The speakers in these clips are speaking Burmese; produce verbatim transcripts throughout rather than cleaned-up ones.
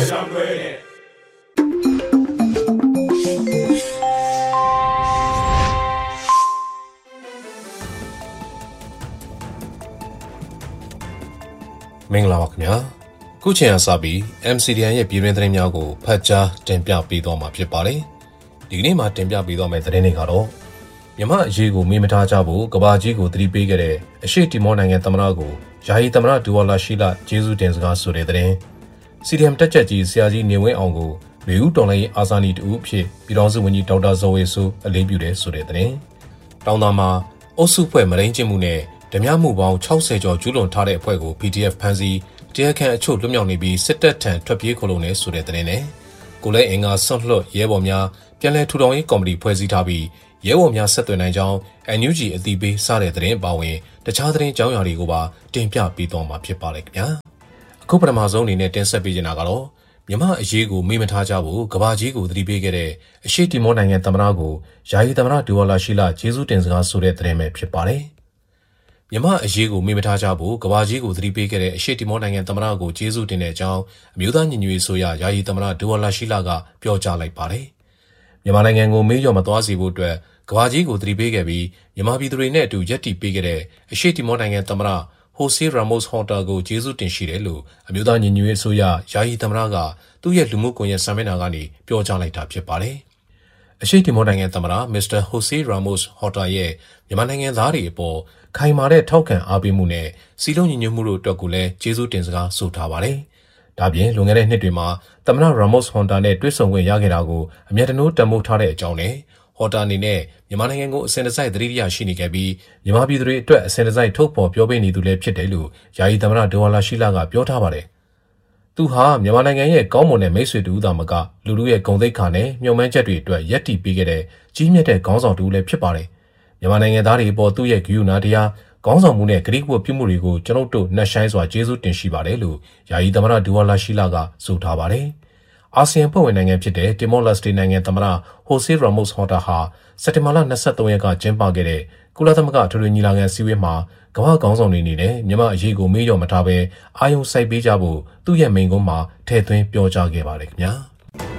မင်္ဂလာပါခင်ဗျာခုချိန်အစပြီး M C D N ရဲ့ပြည်တွင်းသတင်းများကိုဖတ်ကြားတင်ပြပေးသွားမှာဖြစ်ပါတယ်ဒီကနေ့မှာတင်ပြပေးသွားမယ့်သတင်းတွေကတော့မြန်မာအရေးကိုမေးမထားကြဖို့ကဘာကြီးကိုသတိပေးခဲ့တဲ့အရှေ့တီမောနိုင်ငံသမ္မတကိုယာယီသမ္မတဒူဝါလာရှိလာကျေးဇူးတင်စကားဆိုတဲ့သတင်း C D M တက်ချက်ကြီးဆရာကြီးနေဝင်းအောင်ကိုလူဦးတော်လိုင်းအာဇာနည်တူအဖြစ်ပြည်တော်စုဝန်ကြီးဒေါက်တာဇော်ဝေဆိုးအလေးပြုတဲ့ဆိုတဲ့သတင်းတောင်သာမှာအုပ်စုဖွဲ့မရင်းကျင်းမှုနဲ့ဓမြမှုပေါင်း၆၀ကျော်ကျူးလွန်ထားတဲ့အဖွဲ့ကို P D F ဖမ်းဆီးတရားခံအချို့လွတ်မြောက်နေပြီးစစ်တပ်ထံထွက်ပြေးခိုလုံနေဆိုတဲ့သတင်းနဲ့ကိုလဲအင်္ဂါဆွန့်လွတ်ရဲဘော်များပြန်လည်ထူထောင်ရေးကော်မတီဖွဲ့စည်းထားပြီးရဲဘော်များဆက်သွယ်နိုင်ကြောင်း N U G အသိပေးစတဲ့သတင်းပါဝင်တခြားသတင်းကြောင်းရာတွေကိုပါတင်ပြပေးသွားမှာဖြစ်ပါတယ်ခင်ဗျာအခုပထမဆုံးအနေနဲ့တင်ဆက်ပေးချင်တာကတော့မြန်မာအရေးကိုမေးမထားကြဘူးကဘာကြီးကိုသတိပေးခဲ့တဲ့အရှေ့တီမောနိုင်ငံသမ္မတကိုယာယီသမ္မတဒူဝါလာရှိလာကျေးဇူးတင်စကားဆိုတဲ့သတင်းပဲဖြစ်ပါတယ်မြန်မာအရေးကိုမေးမထားကြဘူးကဘာကြီးကိုသတိပေးခဲ့တဲ့အရှေ့တီမောနိုင်ငံသမ္မတကိုကျေးဇူးတင်တဲ့အကြောင်းအမျိုးသားညီညွတ်ရေးဆိုရယာယီသမ္မတဒူဝါလာရှိလာကပြောကြားလိုက်ပါတယ်မြန်မာနိုင်ငံကိုမေးလျော့မသွားစေဖို့အတွက်ကဘာကြီးကိုသတိပေးခဲ့ပြီးမြန်မာပြည်သူတွေနဲ့အတူရပ်တည်ပေးခဲ့တဲ့အရှေ့တီမောနိုင်ငံသမ္မတဟိုဆေးရာမို့စ်ဟော်တာကိုကျေးဇူးတင်ရှိတယ်လို့အမျိုးသားညီညွတ်ရေးဆိုရယာယီသမ္မတကသူ့ရဲ့လူမှုကွန်ရက်စာမျက်နှာကနေပြောကြားလိုက်တာဖြစ်ပါတယ်အရှေ့တီမောနိုင်ငံသမ္မတမစ္စတာဟိုဆေးရာမို့စ်ဟော်တာရဲ့မြန်မာနိုင်ငံသားတွေအပေါ်ခိုင်မာတဲ့ထောက်ခံအားပေးမှုနဲ့စီလုံးညီညွတ်မှုတို့အတွက်ကိုလည်းကျေးဇူးတင်စကားဆိုထားပါတယ်။ဒါပြင်လွန်ခဲ့တဲ့နှစ်တွေမှာသမ္မတရာမို့စ်ဟွန်တာနဲ့တွေ့ဆုံခွင့်ရခဲ့တာကိုအမြဲတမ်းတန်ဖိုးထားတဲ့အကြောင်းနဲ့ဟော်တာအနေနဲ့မြန်မာနိုင်ငံကိုအစဉ်တစိုက်သတိရရှိနေခဲ့ပြီးမြန်မာပြည်သူတွေအတွက်အစဉ်တစိုက်ထုတ်ဖော်ပြောပေးနေသူလည်းဖြစ်တယ်လို့ယာယီသမ္မတဒူဝါလာရှိလာကပြောထားပါတယ်။သူဟာမြန်မာနိုင်ငံရဲ့ကောင်းမွန်တဲ့မိတ်ဆွေတူသာမကလူလူရဲ့ဂုဏ်သိက္ခာနဲ့မျှော်မှန်းချက်တွေအတွက်ယက်တီပေးခဲ့တဲ့ကြီးမြတ်တဲ့ခေါင်းဆောင်တူလည်းဖြစ်ပါတယ်။မြန်မာနိုင်ငံသားတွေအပေါ်သူ့ရဲ့ဂရုဏာတရားခေါင်းဆောင်မှုနဲ့ဂရိဝတ်ပြုမှုတွေကိုကျွန်ုပ်တို့နှက်ဆိုင်စွာကျေးဇူးတင်ရှိပါတယ်လို့ယာယီသမ္မတဒူဝါလာရှိလာကဆိုထားပါတယ်။အာဆီယံဖွဲ့ဝင်နိုင်ငံဖြစ်တဲ့တီမောလက်စတေနိုင်ငံသမ္မတဟိုဆေးရာမို့စ်ဟော်တာဟာစက်တင်ဘာလ၂၃ရက်ကကျင်းပခဲ့တဲ့ကုလသမဂ္ဂအထွေထွေညီလာခံစည်းဝေးမှာကမ္ဘာ့ခေါင်းဆောင်တွေအနေနဲ့မြန်မာအရေးကိုမေးလျော့မထားဘဲအာရုံစိုက်ပေးကြဖို့သူ့ရဲ့မိန့်ခွန်းမှာထည့်သွင်းပြောကြားခဲ့ပါတယ်ခင်ဗျာ။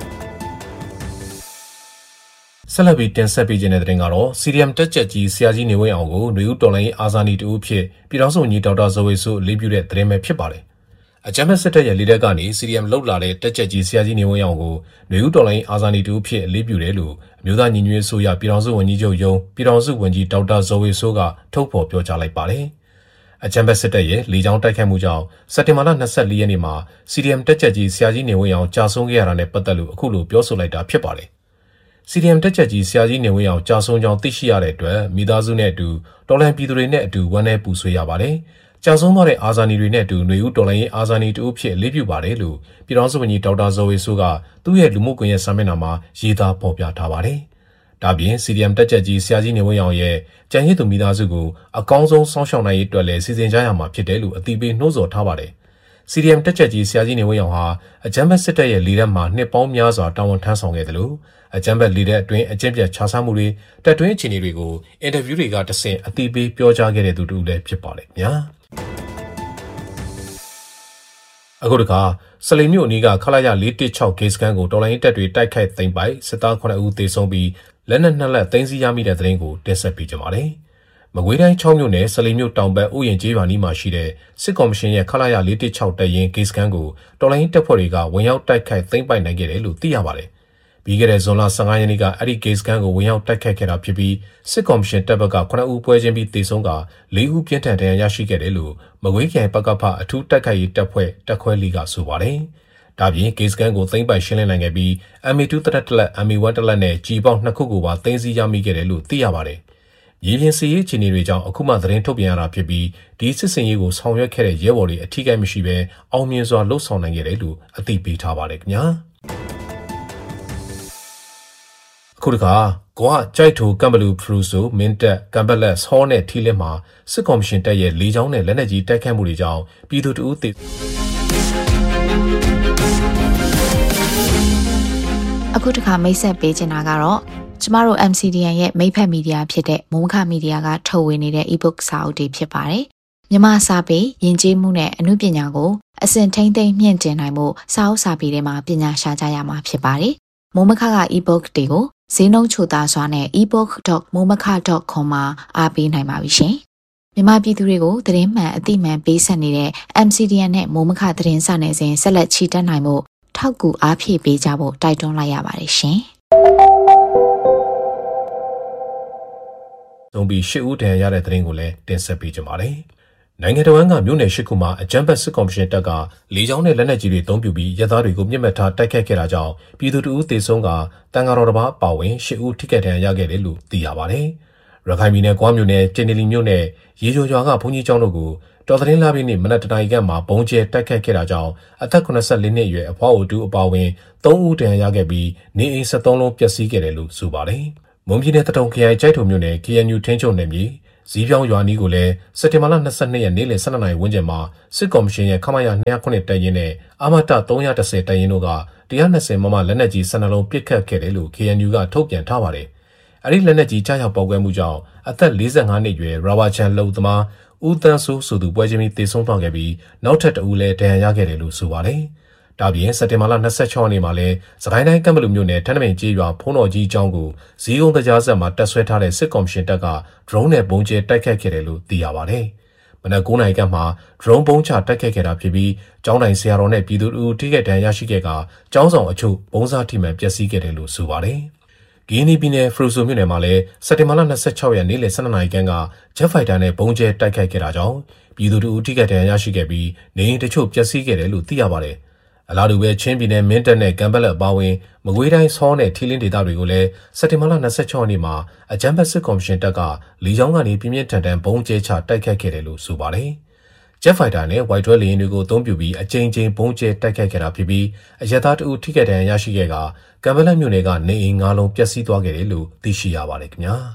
ဆက်လက်ပြီးတင်ဆက်ပေးခြင်းတဲ့တင်ကတော့ C D M တက်ချက်ကြီးဆရာကြီးနေဝင်းအောင်ကိုຫນွေဦးတော်လိုင်းအာဇာနည်တူအဖြစ်ပြည်တော်စုဝန်ကြီးဒေါက်တာဇော်ဝေဆိုးအလေးပြုတဲ့သတင်းပဲဖြစ်ပါတယ်။အကြမ်းဖက်စစ်တပ်ရဲ့လေတပ်ကနေ C D M လှုပ်လာတဲ့တက်ချက်ကြီးဆရာကြီးနေဝင်းအောင်ကိုຫນွေဦးတော်လိုင်းအာဇာနည်တူအဖြစ်အလေးပြုတယ်လို့အမျိုးသားညီညွတ်ရေးဆိုရပြည်တော်စုဝန်ကြီးချုပ်ယုံပြည်တော်စုဝန်ကြီးဒေါက်တာဇော်ဝေဆိုးကထုတ်ဖော်ပြောကြားလိုက်ပါတယ်။အကြမ်းဖက်စစ်တပ်ရဲ့လေကြောင်းတိုက်ခိုက်မှုကြောင့်စက်တင်ဘာလ၂၄ရက်နေ့မှာ C D M တက်ချက်ကြီးဆရာကြီးနေဝင်းအောင်ကြာဆုံးခဲ့ရတာနဲ့ပတ်သက်လို့အခုလိုပြောဆိုလိုက်တာဖြစ်ပါတယ်။ C D M တက်ချက်ကြီးဆရာကြီးနေဝင်းအောင်ကြာဆုံးကြောင်းသိရှိရတဲ့အတွက်မိသားစုနဲ့အတူတော်လှန်ပြည်သူတွေနဲ့အတူဝမ်းနည်းပူဆွေးရပါတယ်။ကြာဆုံးသွားတဲ့အာဇာနည်တွေနဲ့အတူຫນွေဦးတော်လှန်ရေးအာဇာနည်တူအဖြစ်အလေးပြုပါတယ်လို့ပြည်တော်စုဝန်ကြီးဒေါက်တာဇော်ဝေဆိုးကသူ့ရဲ့လူမှုကွန်ရက်စာမျက်နှာမှာရေးသားဖော်ပြထားပါတယ်။ဒါပြင် C D M တက်ချက်ကြီးဆရာကြီးနေဝင်းအောင်ရဲ့ကြံရည်သူမိသားစုကိုအကောင်းဆုံးစောင့်ရှောက်နိုင်ရေးအတွက်လည်းစီစဉ်ကြရမှာဖြစ်တယ်လို့အသိပေးနှိုးဆော်ထားပါတယ်။ C D M တက်ချက်ကြီးဆရာကြီးနေဝင်းအောင်ဟာအကြမ်းဖက်စစ်တပ်ရဲ့လေတပ်မှာနှစ်ပေါင်းများစွာတာဝန်ထမ်းဆောင်ခဲ့တယ်လို့အကြမ်းဖက်လေတပ်အတွင်းအကျင့်ပြတ်ခြားဆမှုတွေတပ်တွင်းအခြေအနေတွေကိုအင်တာဗျူးတွေကတဆင့်အသိပေးပြောကြားခဲ့တဲ့သူတူလည်းဖြစ်ပါတယ်ခင်ဗျာအခုတခါစလိမ်မြို့အနီးကခလာရ၄၁၆ဂေ့စကန်ကိုတော်လိုင်းတပ်တွေတိုက်ခိုက်သိမ်းပိုက်စစ်သား9ဦးသေဆုံးပြီးလက်နက်နှစ်လက်သိမ်းဆည်းရမိတဲ့သတင်းကိုတင်ဆက်ပေးကြပါမယ်။မကွေးတိုင်း၆မြို့နယ်စလိမ်မြို့တောင်ဘက်ဥယျာဉ်ကျေးရွာနီးမှာရှိတဲ့စစ်ကော်မရှင်ရဲ့ခလာရ၄၁၆တပ်ရင်းဂေ့စကန်ကိုတော်လိုင်းတပ်ဖွဲ့တွေကဝင်ရောက်တိုက်ခိုက်သိမ်းပိုက်နိုင်ခဲ့တယ်လို့သိရပါတယ်။ပြီးခဲ့တဲ့ဇွန်လ၁၅ရက်နေ့ကအဲ့ဒီဂေ့စကန်ကိုဝင်ရောက်တိုက်ခိုက်ခဲ့တာဖြစ်ပြီးစစ်ကော်မရှင်တပ်ဘက်က9ဦးပွဲချင်းပြီးသေဆုံးက၄ဦးပြင်းထန်ဒဏ်ရာရရှိခဲ့တယ်လို့မကွေးခရိုင်ပကဖအထူးတိုက်ခိုက်ရေးတပ်ဖွဲ့တပ်ခွဲလေးကဆိုပါတယ်။ဒါပြင်ဂေ့စကန်ကိုသိမ်းပိုက်ရှင်းလင်းနိုင်ခဲ့ပြီး M A 2 တလက်တလက် M A 1 တလက်နဲ့ကြီးပေါင်းနှစ်ခုကိုပါသိမ်းဆည်းရမိခဲ့တယ်လို့သိရပါတယ်။မြေပြင်စစ်ရေးအခြေအနေတွေကြောင့်အခုမှသတင်းထုတ်ပြန်ရတာဖြစ်ပြီးဒီစစ်စင်ရေးကိုဆောင်ရွက်ခဲ့တဲ့ရဲဘော်တွေအထီးကိမရှိဘဲအောင်မြင်စွာလှုပ်ဆောင်နိုင်ခဲ့တယ်လို့အသိပေးထားပါတယ်ခင်ဗျာ။အခုတခါကွာကြိုက်ထိုကမ်ဘလူဖရူဆိုမင်းတက်ကမ်ဘလက်ဟောနဲ့ထီလစ်မှာစစ်ကော်မရှင်တပ်ရဲ့လေကြောင်းနဲ့လက်နက်ကြီးတိုက်ခိုက်မှုတွေကြောင့်ပြည်သူတအုပ်သေအခုတခါမိတ်ဆက်ပေးချင်တာကတော့ကျမတို့ M C D N ရဲ့မိတ်ဖက်မီဒီယာဖြစ်တဲ့မုံခမီဒီယာကထုတ်ဝေနေတဲ့ e-book စာအုပ်တွေဖြစ်ပါတယ်မြမစာပေယဉ်ကျေးမှုနဲ့အမှုပညာကိုအစဉ်ထိန်းသိမ်းမြင့်တင်နိုင်မှုစာအုပ်စာပေတွေမှာပညာရှာကြရမှာဖြစ်ပါတယ်။မိုးမခက ebook တွေကိုဈေးနှုန်းချိုသားစွာနဲ့ e book dot momaka dot com မှာအားပေးနိုင်ပါပြီရှင်။မြန်မာပြည်သူတွေကိုသတင်းမှန်အသိမှန်ပေးဆက်နေတဲ့ M C D N နဲ့မိုးမခသတင်းစာနယ်စဉ်ဆက်လက်ချီတက်နိုင်မှုထောက်ကူအားဖြည့်ပေးကြဖို့တိုက်တွန်းလိုက်ရပါတယ်ရှင်။သုံးပြီးရှစ်ဦးတန်ရတဲ့သတင်းကိုလည်းတင်ဆက်ပေးကြပါမယ်။နိုင်ငံတော်ကမြို့နယ်ရှစ်ခုမှာအကြမ်းဖက်စစ်ကော်မရှင်တပ်ကလေကြောင်းနဲ့လက်နက်ကြီးတွေတုံးပြပြီးရဲသားတွေကိုမြစ်မှတ်ထားတိုက်ခတ်ခဲ့တာကြောင့်ပြည်သူတအုပ်သေဆုံးကတန်ဃာတော်တစ်ပါးပါဝင်ရှစ်ဦးထိခိုက်ဒဏ်ရာရခဲ့တယ်လို့သိရပါတယ်။ရခိုင်ပြည်နယ်ကွားမြို့နယ်ကျင်းနီလီမြို့နယ်ရေချိုရွာကဘုန်းကြီးကျောင်းတို့ကိုတော်သတင်းလာပြီးနေ့မနက်တနာရီခန့်မှာဘုံကျဲတိုက်ခတ်ခဲ့တာကြောင့်အသက်၇၄နှစ်အရွယ်အဖွားအိုတူအပါဝင်သုံးဦးဒဏ်ရာရခဲ့ပြီးနေအိမ်၁၃လုံးပျက်စီးခဲ့တယ်လို့ဆိုပါတယ်။မွန်ပြည်နယ်တထုံခရိုင်ကျိုက်ထုံမြို့နယ် K N U ထင်းချုံနယ်မြေဇီးပြောင်းရွာနီးကိုလည်းစက်တင်ဘာလ၂၂ရက်နေ့လယ်၁၂နာရီဝန်းကျင်မှာစစ်ကော်မရှင်ရဲ့ခမာယာ၂၀၇တပ်ရင်းနဲ့အာမတ၃၁၀တပ်ရင်းတို့က၁၂၀မမလက်နက်ကြီး၁၂လုံးပစ်ခတ်ခဲ့တယ်လို့ K N U ကထုတ်ပြန်ထားပါတယ်။အဲဒီလက်နက်ကြီးကြားရောက်ပေါက်ကွဲမှုကြောင့်အသက်၄၅နှစ်အရွယ်ရာဘာချန်လုံသမားဦးတန်းစိုးဆိုသူပွဲချင်းပြီးတေဆုံးသွားခဲ့ပြီးနောက်ထပ်တဦးလည်းဒဏ်ရာရခဲ့တယ်လို့ဆိုပါတယ်။ဒါပြင်စက်တင်ဘာလ၂၆ရက်နေ့မှာလည်းစကိုင်းတိုင်းကမ်ဘလူမြို့နယ်ထန်းတပင်ကျေးရွာဖုံးတော်ကြီးကျောင်းကိုဇီးကုန်းတရားဆက်မှာတက်ဆွဲထားတဲ့စစ်ကော်မရှင်တပ်ကဒရုန်းနဲ့ပုံကျဲတိုက်ခတ်ခဲ့တယ်လို့သိရပါတယ်။မနက်၉နာရီခန့်မှာဒရုန်းပုံချတိုက်ခတ်ခဲ့တာဖြစ်ပြီးကျောင်းတိုင်ဆရာတော်နဲ့ပြည်သူတို့ထိခိုက်ဒဏ်ရာရရှိခဲ့ကကျောင်းဆောင်အချို့ပုံစားထိမှန်ပျက်စီးခဲ့တယ်လို့ဆိုပါတယ်။ဂီနီပြည်နယ်ဖရူဆိုမြို့နယ်မှာလည်းစက်တင်ဘာလ၂၆ရက်နေ့လယ်၁၂နာရီခန့်ကဂျက်ဖိုက်တာနဲ့ပုံကျဲတိုက်ခိုက်ခဲ့တာကြောင့်ပြည်သူတို့ထိခိုက်ဒဏ်ရာရရှိခဲ့ပြီးနေအိမ်တချို့ပျက်စီးခဲ့တယ်လို့သိရပါတယ်။အလားတူပဲချင်းပြည်နယ်မင်းတပ်နဲ့ကံပက်လက်အပါအဝင်မကွေးတိုင်းဆောနဲ့ထီလင်းဒေသတွေကိုလည်းစက်တင်ဘာလ၂၆ရက်နေ့မှာအကြမ်းဖက်စစ်ကော်မရှင်တပ်ကလေကြောင်းကနေပြင်းပြင်းထန်ထန်ဘုံကျဲချတိုက်ခတ်ခဲ့တယ်လို့ဆိုပါတယ်။ဂျက်ဖိုက်တာနဲ့ဝိုက်တွဲလေယာဉ်တွေကိုအသုံးပြုပြီးအကြိမ်ကြိမ်ဘုံကျဲတိုက်ခတ်ခဲ့တာဖြစ်ပြီးအရက်သားတအုပ်ထိခိုက်ဒဏ်ရာရရှိခဲ့ကကံပက်လက်မြို့နယ်ကနေအိမ်၅လုံးပျက်စီးသွားခဲ့တယ်လို့သိရှိရပါတယ်ခင်ဗျာ။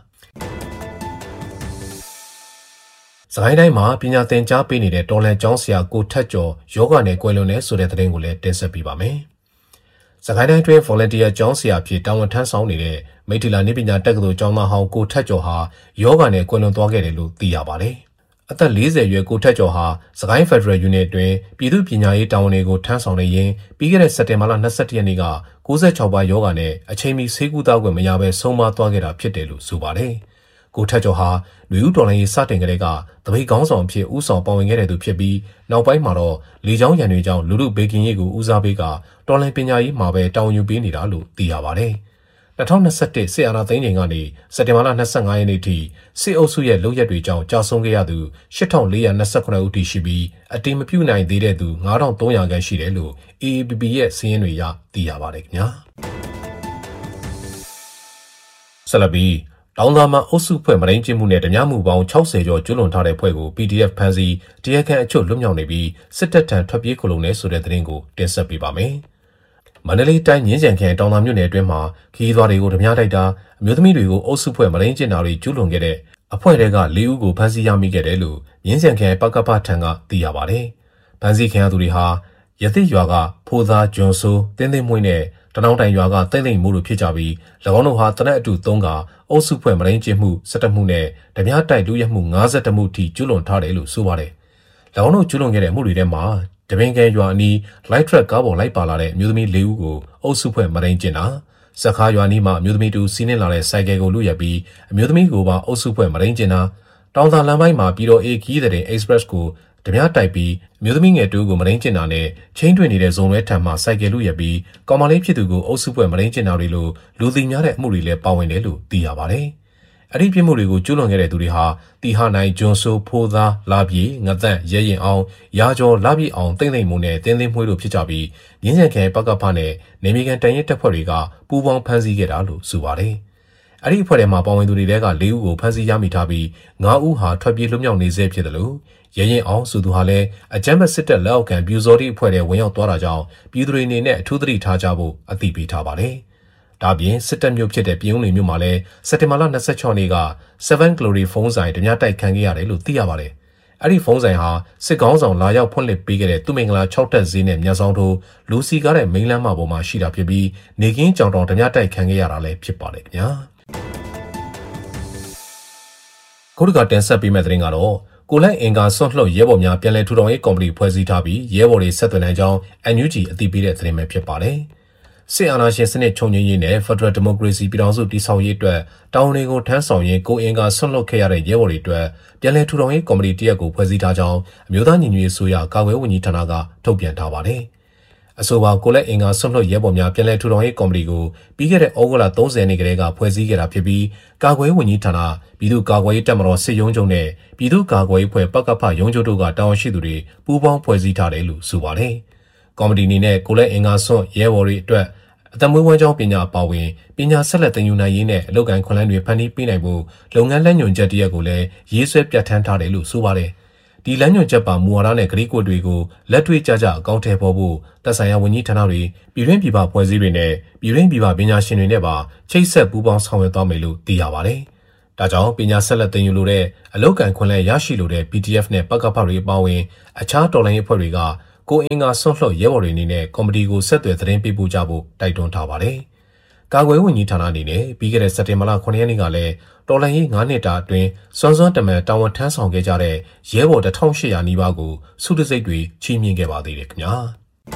စကိုင်းတိုင်းမှာပညာသင်ကြားပေးနေတဲ့တော်လန်ကျောင်းဆရာကိုထက်ကျော်ယောဂနဲ့ကွယ်လွန်တဲ့ဆိုတဲ့သတင်းကိုလည်းတင်ဆက်ပေးပါမယ်။စကိုင်းတိုင်းတွင် volunteer ကျောင်းဆရာဖြစ်တာဝန်ထမ်းဆောင်နေတဲ့မိထီလာနေပညာတက္ကသိုလ်ကျောင်းသားဟောင်းကိုထက်ကျော်ဟာယောဂနဲ့ကွယ်လွန်သွားခဲ့တယ်လို့သိရပါတယ်။အသက်၄၀အရွယ်ကိုထက်ကျော်ဟာစကိုင်းဖက်ဒရယ်ယူနစ်အတွင်းပြည်သူ့ပညာရေးတာဝန်တွေကိုထမ်းဆောင်နေရင်ပြီးခဲ့တဲ့စက်တင်ဘာလ၂၁ရက်နေ့က၉၆ပါးယောဂနဲ့အချိန်မီဆေးကုသခွင့်မရဘဲဆုံးမသွားခဲ့တာဖြစ်တယ်လို့ဆိုပါတယ်။ကိုထက်ကျော်ဟာလူဦးတော်လိုင်းရေးစတင်ကလေးကတပိတ်ကောင်းဆောင်ဖြစ်ဦးဆောင်ပါဝင်ခဲ့တဲ့သူဖြစ်ပြီးနောက်ပိုင်းမှာတော့လေကြောင်းရန်တွေကြောင့်လူလူဘေကင်ရေးကိုဦးစားပေးကတော်လိုင်းပညာရေးမှာပဲတာဝန်ယူပေးနေတာလို့သိရပါတယ်။၂၀၂၁စစ်အာဏာသိမ်းချိန်ကနေစက်တင်ဘာလ၂၅ရက်နေ့ထိစစ်အုပ်စုရဲ့လုပ်ရက်တွေကြောင့်ကြာဆုံးခဲ့ရသူ၈ထောင်၄ရာ၂၇ဦးထိရှိပြီးအတိမပြုနိုင်သေးတဲ့သူ၅ထောင်၃ရာခန့်ရှိတယ်လို့ A A P P ရဲ့စာရင်းတွေအရသိရပါတယ်ခင်ဗျာ။ဆက်လက်ပြီးတောင်သာမှာအုပ်စုဖွဲ့မရင်းကျင်းမှုနဲ့ဓမြမှုပေါင်း၆၀ကျော်ကျွလွန်ထားတဲ့ဖွဲ့ကို P D F ဖမ်းဆီးတရားခံအချို့လွတ်မြောက်နေပြီးစစ်တပ်ထံထွက်ပြေးခိုလုံနေဆိုတဲ့သတင်းကိုတင်ဆက်ပေးပါမယ်။မန္တလေးတိုင်းငင်းကြံခရိုင်တောင်သာမြို့နယ်အတွင်းမှာခီးသွားတွေကိုဓမြတိုက်တာအမျိုးသမီးတွေကိုအုပ်စုဖွဲ့မရင်းကျင်းတာတွေကျွလွန်ခဲ့တဲ့အဖွဲ့တွေက၄ဦးကိုဖမ်းဆီးရမိခဲ့တယ်လို့ငင်းကြံခရိုင်ပကပထံကသိရပါတယ်။ဖမ်းဆီးခံရသူတွေဟာရသစ်ရွာကဖိုးသားကျွန်းစိုးတင်းသိမ့်မွေးနဲ့တနောင်တိုင်ရွာကတိမ့်သိမ့်မိုးတို့ဖြစ်ကြပြီး၎င်းတို့ဟာတနက်အတူသုံးကအုပ်စုဖွဲ့မရင်းကျင်းမှု၁၁မှုနဲ့ဓမြတိုက်လူရမှု၅၁မှုထိကျွလွန်ထားတယ်လို့ဆိုပါတယ်။၎င်းတို့ကျွလွန်ခဲ့တဲ့မှုတွေထဲမှာတပင်ကဲရွာအနီးလိုက်ထရက်ကားပေါ်လိုက်ပါလာတဲ့အမျိုးသမီး၄ဦးကိုအုပ်စုဖွဲ့မရင်းကျင်းတာစခါရွာနီးမှာအမျိုးသမီးတူစီးနှင်းလာတဲ့စိုက်ကယ်ကိုလူရက်ပြီးအမျိုးသမီးကိုပါအုပ်စုဖွဲ့မရင်းကျင်းတာတောင်သာလမ်းပိုင်းမှာပြည်တော် A ခီးတဲ့ Express ကိုဓမြတိုက်ပြီးအမျိုးသမီးငယ်တူကိုမရင်းကျင်တာနဲ့ချင်းတွင်နေတဲ့ဇုံလွဲထံမှစိုက်ကယ်လူရပြီးကောင်မလေးဖြစ်သူကိုအုပ်စုဖွဲ့မရင်းကျင်တာတွေလိုလူသိများတဲ့အမှုတွေလည်းပါဝင်တယ်လို့သိရပါတယ်။အဲ့ဒီပြစ်မှုတွေကိုကျူးလွန်ခဲ့တဲ့သူတွေဟာတီဟာနိုင်ကျွန်းစိုးဖိုးသားလာပြေငသန့်ရဲရင်အောင်ရာကျော်လာပြေအောင်တိမ့်သိမ့်မှုနဲ့တင်းသိမ့်မွှေးတို့ဖြစ်ကြပြီးငင်းချန်ခဲပကဖနဲ့နေမီကန်တန်ရဲတပ်ဖွဲ့တွေကပူးပေါင်းဖမ်းဆီးခဲ့တာလို့ဆိုပါတယ်။အဲ့ဒီအဖွဲ့ထဲမှာပါဝင်သူတွေက၄ဦးကိုဖမ်းဆီးရမိထားပြီး၅ဦးဟာထွက်ပြေးလွတ်မြောက်နေဆဲဖြစ်တယ်လို့ရဲရင်အောင်ဆိုသူဟာလည်းအကြမ်းဖက်စစ်တပ်လက်အောက်ခံပြူစောတိအဖွဲ့တွေဝင်ရောက်သွားတာကြောင့်ပြည်သူတွေအနေနဲ့အထူးသတိထားကြဖို့အသိပေးထားပါတယ်။ဒါပြင်စစ်တပ်မျိုးဖြစ်တဲ့ပြည်ုံလီမျိုးမှာလည်းစက်တင်ဘာလ၂၆ရက်နေ့က7 Glory ဖုန်းဆိုင်ဓမြတိုက်ခံခဲ့ရတယ်လို့သိရပါတယ်။အဲ့ဒီဖုန်းဆိုင်ဟာစစ်ကောင်းဆောင်လာရောက်ဖွင့်လှစ်ပေးခဲ့တဲ့သူမင်္ဂလာ၆တက်ဈေးနဲ့မြတ်ဆောင်ထိုးလူစီကားတဲ့မိန်းလမ်းမပေါ်မှာရှိတာဖြစ်ပြီးနေကင်းကြောင်တောင်ဓမြတိုက်ခံခဲ့ရတာလည်းဖြစ်ပါတယ်ခင်ဗျာ။ခုတကတင်ဆက်ပေးမယ့်သတင်းကတော့ကိုလက်အင်ကာဆွန့်လှုပ်ရဲဘော်များပြန်လည်ထူထောင်ရေးကော်မတီဖွဲ့စည်းထားပြီးရဲဘော်တွေဆက်သွယ်နိုင်ကြောင်း အန်ယူဂျီ အသိပေးတဲ့သတင်းပဲဖြစ်ပါတယ်။စစ်အာဏာရှင်စနစ်ချုပ်ငြိမ်းရေးနဲ့ Federal Democracy ပြည်ထောင်စုတည်ဆောက်ရေးအတွက်တာဝန်တွေကိုထမ်းဆောင်ရင်းကိုအင်ကာဆွန့်လွတ်ခဲ့ရတဲ့ရဲဘော်တွေအတွက်ပြန်လည်ထူထောင်ရေးကော်မတီတရက်ကိုဖွဲ့စည်းထားကြောင်းအမျိုးသားညီညွတ်ရေးအစိုးရကာကွယ်ဝန်ကြီးဌာနကထုတ်ပြန်ထားပါတယ်။အဆိုပါကိုလက်အင်ကာဆွန့်လွတ်ရဲဘော်များပြန်လည်ထူထောင်ရေးကော်မတီကိုပြီးခဲ့တဲ့ဩဂုတ်လ၃၀ရက်နေ့ကတည်းကဖွဲ့စည်းခဲ့တာဖြစ်ပြီးကာကွယ်ဝန်ကြီးဌာနပြည်သူ့ကာကွယ်ရေးတပ်မတော်စစ်ရုံးချုပ်နဲ့ပြည်သူ့ကာကွယ်ရေးဖွဲ့ပကဖရုံးချုပ်တို့ကတာဝန်ရှိသူတွေပူးပေါင်းဖွဲ့စည်းထားတယ်လို့ဆိုပါတယ်။ကော်မတီအနေနဲ့ကိုလက်အင်ကာဆွန့်ရဲဘော်တွေအတွက်အသက်မွေးဝမ်းကြောင်းပညာပါဝင်ပညာဆက်လက်သင်ယူနိုင်ရေးနဲ့အလုပ်ကိုင်ခွင့်လန်းတွေဖန်တီးပေးနိုင်ဖို့လုပ်ငန်းလမ်းညွှန်ချက်တရက်ကိုလည်းရေးဆွဲပြဋ္ဌာန်းထားတယ်လို့ဆိုပါတယ်။ဒီလမ်းညွှန်ချက်ပါမူဝါဒနဲ့ကတိကဝတ်တွေကိုလက်တွေ့ကျကျအကောင့်ထဲပေါ်ဖို့သက်ဆိုင်ရာဝန်ကြီးဌာနတွေပြည်တွင်းပြည်ပဖွဲ့စည်းတွေနဲ့ပြည်တွင်းပြည်ပပညာရှင်တွေနဲ့ပါချိတ်ဆက်ပူးပေါင်းဆောင်ရွက်သွားမယ်လို့သိရပါတယ်။ဒါကြောင့်ပညာဆက်လက်သင်ယူလိုတဲ့အလုပ်ကိုင်ခွင့်လန်းရရှိလိုတဲ့ ပီ တီ အက်ဖ် နဲ့ပကဖတွေအပါအဝင်အခြားတော်လှန်ရေးအဖွဲ့တွေကကိုအင်ကာဆွန့်လွတ်ရဲဘော်တွေအနေနဲ့ကော်မတီကိုဆက်သွယ်သတင်းပေးပို့ကြဖို့တိုက်တွန်းထားပါတယ်။ကာကွယ်ဝန်ကြီးဌာနအနေနဲ့ပြီးခဲ့တဲ့စက်တင်ဘာလခုနှစ်ရက်နေ့ကလည်းတော်လှန်ရေး၅နှစ်တာအတွင်းစွမ်းစွမ်းတမန်တာဝန်ထမ်းဆောင်ခဲ့ကြတဲ့ရဲဘော်တစ်ထောင်ရှစ်ရာနီးပါးကိုစုတစိတ်တွေချီးမြှင့်ခဲ့ပါသေးတယ်ခင်ဗျာ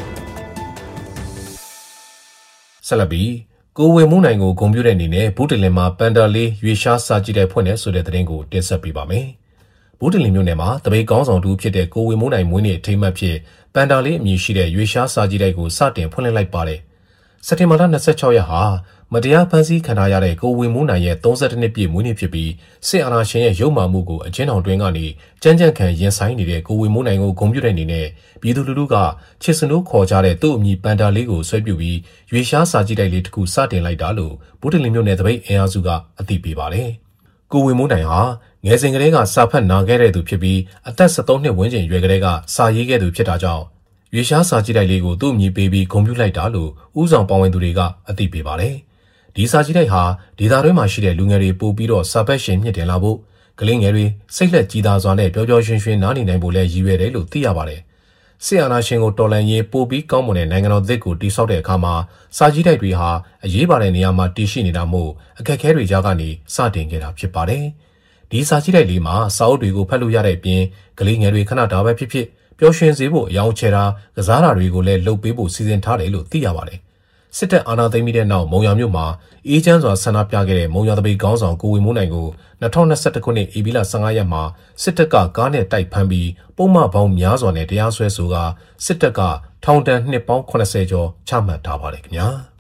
။ဆက်လက်ပြီးကိုဝေမိုးနိုင်ကိုဂုဏ်ပြုတဲ့အနေနဲ့ဘူးတလင်မှာပန်တာလေးရွေရှားစာကြည့်တဲ့ဖွင့်တဲ့ဆိုတဲ့သတင်းကိုတင်ဆက်ပေးပါမယ်။ဘူးတလင်မြို့နယ်မှာတပိတ်ကောင်းဆောင်တူဖြစ်တဲ့ကိုဝေမိုးနိုင်မွေးနေ့အထိမ်းအမှတ်ဖြစ်ပန်တာလေးအမည်ရှိတဲ့ရွေရှားစာကြည့်တိုက်ကိုစတင်ဖွင့်လှစ်လိုက်ပါတယ်။စက်တင်ဘာလ၂၆ရက်ဟာမတရားဖန်ဆီးခံထားရတဲ့ကိုဝေမိုးနိုင်ရဲ့၃၁နှစ်ပြည့်မွေးနေ့ဖြစ်ပြီးစစ်အာဏာရှင်ရဲ့ရုပ်မာမှုကိုအကျဉ်းထောင်တွင်းကနေကြမ်းကြမ်းခံရင်ဆိုင်နေတဲ့ကိုဝေမိုးနိုင်ကိုဂုဏ်ပြုတဲ့အနေနဲ့ပြည်သူလူထုကချစ်စနိုးခေါ်ကြတဲ့သူ့အမည်ပန်တာလေးကိုဆွဲပြုပြီးရွေရှားစာကြည့်တိုက်လေးတစ်ခုစတင်လိုက်တာလို့ဘူးတလင်မြို့နယ်တပိတ်အင်အားစုကအသိပေးပါတယ်။ကိုဝေမိုးနိုင်ဟာငယ်စဉ်ကတည်းကစာဖတ်နာခဲ့တဲ့သူဖြစ်ပြီးအသက်၁၃နှစ်ဝန်းကျင်အရွယ်ကတည်းကစာရေးခဲ့သူဖြစ်တာကြောင့်ရွေရှားစာကြည့်တိုက်လေးကိုသူ့အမည်ပေးပြီးဂုဏ်ပြုလိုက်တာလို့ဥဆောင်ပါဝင်သူတွေကအသိပေးပါတယ်။ဒီစာကြည့်တိုက်ဟာဒေသတွင်းမှာရှိတဲ့လူငယ်တွေပို့ပြီးတော့စာပတ်ရှင်မြင့်တင်လာဖို့ကလေးငယ်တွေစိတ်လက်ကြည်သာစွာနဲ့ပျော်ပျော်ရွှင်ရွှင်နားနေနိုင်ဖို့လည်းရည်ရွယ်တယ်လို့သိရပါတယ်။စစ်အာဏာရှင်ကိုတော်လှန်ရေးပို့ပြီးကောင်းမွန်တဲ့နိုင်ငံတော်သစ်ကိုတည်ဆောက်တဲ့အခါမှာစာကြည့်တိုက်တွေဟာအရေးပါတဲ့နေရာမှာတည်ရှိနေတာမို့အခက်အခဲတွေကြားကနေစတင်ခဲ့တာဖြစ်ပါတယ်။ဒီစာကြည့်တိုက်လေးမှာစာအုပ်တွေကိုဖတ်လို့ရတဲ့အပြင်ကလေးငယ်တွေခဏတာပဲဖြစ်ဖြစ်ပျော်ရွှင်စေဖို့အယောင်ချဲတာကစားတာတွေကိုလည်းလုပ်ပေးဖို့စီစဉ်ထားတယ်လို့သိရပါတယ်။စစ်တပ်အာဏာသိမ်းပြီးတဲ့နောက်မုံရွာမြို့မှာအေးချမ်းစွာဆန္ဒပြခဲ့တဲ့မုံရွာတပိတ်ခေါင်းဆောင်ကိုဝေမိုးနိုင်ကို၂၀၂၁ခုနှစ်ဧပြီလ၁၅ရက်မှာစစ်တပ်ကကားနဲ့တိုက်ဖမ်းပြီးပုံမှန်ပေါင်းများစွာနဲ့တရားစွဲဆိုကစစ်တပ်ကထောင်ဒဏ်နှစ်ပေါင်း၇၀ကျော်ချမှတ်ထားပါတယ်ခင်ဗျာ။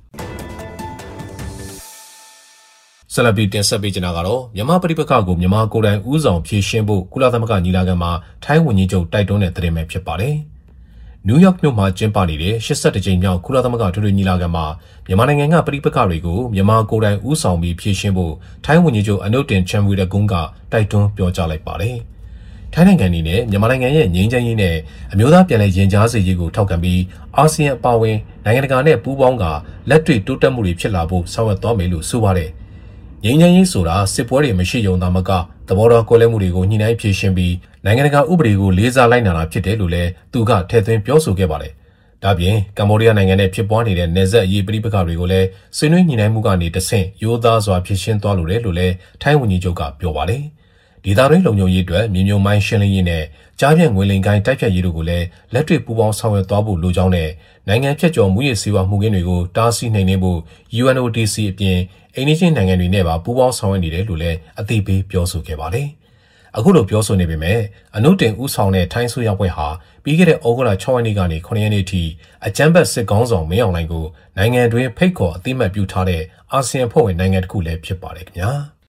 ဆလပီတင်ဆက်ပေးချင်တာကတော့မြန်မာပြည်ပခါကိုမြန်မာကိုယ်တိုင်ဦးဆောင်ဖြည့်ရှင်းဖို့ကုလသမဂ္ဂညီလာခံမှာထိုင်းဝန်ကြီးချုပ်တိုက်တွန်းတဲ့သတင်းပဲဖြစ်ပါတယ်။နယူးယောက်မြို့မှာကျင်းပနေတဲ့၈၁ကြိမ်မြောက်ကုလသမဂ္ဂထွေထွေညီလာခံမှာမြန်မာနိုင်ငံကပြည်ပခါတွေကိုမြန်မာကိုယ်တိုင်ဦးဆောင်ပြီးဖြည့်ရှင်းဖို့ထိုင်းဝန်ကြီးချုပ်အနုတင်ချန်ဝီရကုန်းကတိုက်တွန်းပြောကြားလိုက်ပါတယ်။ထိုင်းနိုင်ငံအနေနဲ့မြန်မာနိုင်ငံရဲ့ငြိမ်းချမ်းရေးနဲ့အမျိုးသားပြည်လဲရင်ကြားစေရေးကိုထောက်ခံပြီးအာဆီယံအပါအဝင်နိုင်ငံတကာနဲ့ပူးပေါင်းကလက်တွေ့တိုးတက်မှုတွေဖြစ်လာဖို့ဆောင်ရွက်သွားမယ်လို့ဆိုပါတယ်။ငြိမ်းချမ်းရေးဆိုတာစစ်ပွဲတွေမရှိုံသာမကသဘောထားကွဲလွဲမှုတွေကိုညှိနှိုင်းဖြေရှင်းပြီးနိုင်ငံတကာဥပဒေကိုလေးစားလိုက်နာတာဖြစ်တယ်လို့လည်းသူကထည့်သွင်းပြောဆိုခဲ့ပါတယ်။ဒါပြင်ကမ္ဘောဒီးယားနိုင်ငံနဲ့ဖြစ်ပွားနေတဲ့နယ်စပ်အရေးပြည်ပခါတွေကိုလည်းဆွေးနွေးညှိနှိုင်းမှုကနေတဆင့်ရိုးသားစွာဖြေရှင်းသွားလိုတယ်လို့လည်းထိုင်းဝန်ကြီးချုပ်ကပြောပါတယ်။ဒေသတွင်းလုံခြုံရေးအတွက်မြေမြုံမိုင်းရှင်းလင်းရေးနဲ့ကြားပြန့်ငွေလိမ်ကိုင်းတိုက်ဖြတ်ရေးတို့ကိုလည်းလက်တွေ့ပူးပေါင်းဆောင်ရွက်သွားဖို့လိုကြောင်းနဲ့နိုင်ငံဖြတ်ကျော်မှုရေးစေဝါမှုကင်းတွေကိုတားဆီးနိုင်နေဖို့ ယူအန်အိုဒီစီ အပြင်အိန္ဒိယနိုင်ငံတွေနဲ့ပါပူးပေါင်းဆောင်ရွက်နေတယ်လို့လည်းအသိပေးပြောဆိုခဲ့ပါတယ်။အခုလိုပြောဆိုနေပေမဲ့အနုတင်ဦးဆောင်တဲ့ထိုင်းဆိုရပွဲဟာပြီးခဲ့တဲ့ဩဂုတ်လ၆ရက်နေ့ကနေခုနှစ်ရက်နေ့ထိအကြမ်းဖက်စစ်ကောင်းဆောင်မင်းအောင်လှိုင်ကိုနိုင်ငံတွင်းဖိတ်ခေါ်အသိမှတ်ပြုထားတဲ့အာဆီယံဖွဲ့ဝင်နိုင်ငံတစ်ခုလည်းဖြစ်ပါတယ်ခင်ဗျာ။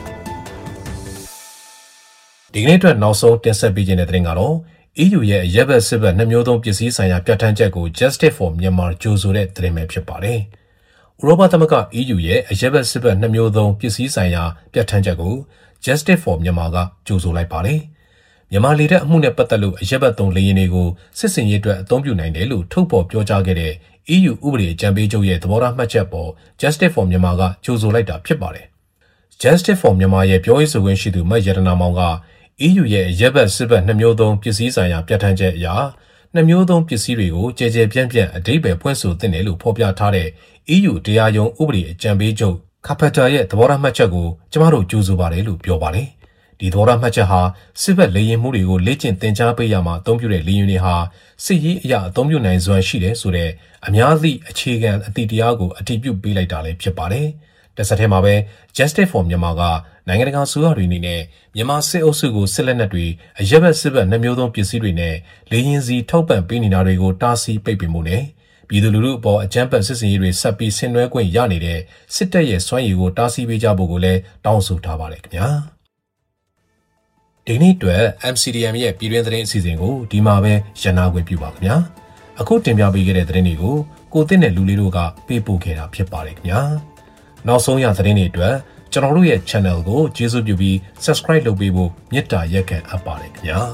ဒီကနေ့အတွက်နောက်ဆုံးတင်ဆက်ပေးခြင်းတဲ့သတင်းကတော့ အီးယူ ရဲ့အရက်ဘက်စစ်ဘက်နှစ်မျိုးသုံးပစ္စည်းဆိုင်ရာပြဋ္ဌာန်းချက်ကို Justice for Myanmar ကြိုဆိုတဲ့သတင်းပဲဖြစ်ပါတယ်။ဥရောပသမဂ္ဂ အီးယူ ရဲ့အရက်ဘက်စစ်ဘက်နှစ်မျိုးသုံးပစ္စည်းဆိုင်ရာပြဋ္ဌာန်းချက်ကို Justice for Myanmar ကကြိုဆိုလိုက်ပါတယ်။မြန်မာလေတပ်အမှုနဲ့ပတ်သက်လို့အရက်ဘက်သုံးလေယာဉ်တွေကိုစစ်စင်ရေးအတွက်အသုံးပြုနိုင်တယ်လို့ထုတ်ဖော်ပြောကြားခဲ့တဲ့ အီးယူ ဥပဒေအကြံပေးချုပ်ရဲ့သဘောထားမှတ်ချက်ပေါ် Justice for Myanmar ကကြိုဆိုလိုက်တာဖြစ်ပါတယ်။ Justice for Myanmar ရဲ့ပြောရေးဆိုခွင့်ရှိသူမတ်ရတနာမောင်ကအီးယူ ရဲ့ရက်ဘက်စစ်ဘက်နှစ်မျိုးသုံးပစ္စည်းဆိုင်ရာပြဋ္ဌာန်းချက်အရနှစ်မျိုးသုံးပစ္စည်းတွေကိုကြဲကြဲပြန့်ပြန့်အဓိပ္ပာယ်ဖွင့်ဆိုသင့်တယ်လို့ဖော်ပြထားတဲ့ အီးယူ တရားရုံးဥပဒေအကြံပေးချုပ်ကာဖက်တာရဲ့သဘောထားမှတ်ချက်ကိုကျမတို့ကြိုးဆိုပါတယ်လို့ပြောပါတယ်။ဒီသောရမှတ်ချက်ဟာစစ်ဘက်လေရင်မှုတွေကိုလေ့ကျင့်သင်ကြားပေးရမှာအသုံးပြုတဲ့လေရင်တွေဟာစစ်ရေးအရာအသုံးပြုနိုင်စွမ်းရှိတယ်ဆိုတဲ့အများသည့်အခြေခံအသည့်တရားကိုအတည်ပြုပေးလိုက်တာလည်းဖြစ်ပါတယ်။တစ်ဆက်တည်းမှာပဲ Justice for Myanmar ကနိုင်ငံတကာဆိုရတွေအနေနဲ့မြန်မာစစ်အုပ်စုကိုစစ်လက်နက်တွေအရက်ဘက်စစ်ဘက်နှမျိုးသုံးပစ္စည်းတွေနဲ့လေရင်စီထောက်ပံ့ပေးနေတာတွေကိုတားဆီးပိတ်ပင်မှုနဲ့ပြည်သူလူထုအပေါ်အကြမ်းဖက်စစ်စင်ရေးတွေဆက်ပြီးဆင်နွှဲခွင့်ရနေတဲ့စစ်တပ်ရဲ့စွမ်းရည်ကိုတားဆီးပေးကြဖို့ကိုလည်းတောင်းဆိုထားပါတယ်ခင်ဗျာဒီနေ့အတွက် M C D M ရဲ့ပြည်တွင်းသတင်းအစီအစဉ်ကိုဒီမှာပဲရန်နာခွင့်ပြုပါခင်ဗျာအခုတင်ပြပေးခဲ့တဲ့သတင်းတွေကိုကိုသစ်နဲ့လူလေးတို့ကပေးပို့ခဲ့တာဖြစ်ပါတယ်ခင်ဗျာနောက်ဆုံးရသတင်းတွေအတွက်ကျွန်တော်တို့ရဲ့ channel ကိုကျေးဇူးပြုပြီး subscribe လုပ်ပေးဖို့မေတ္တာရက်ခံအပ်ပါတယ်ခင်ဗျာ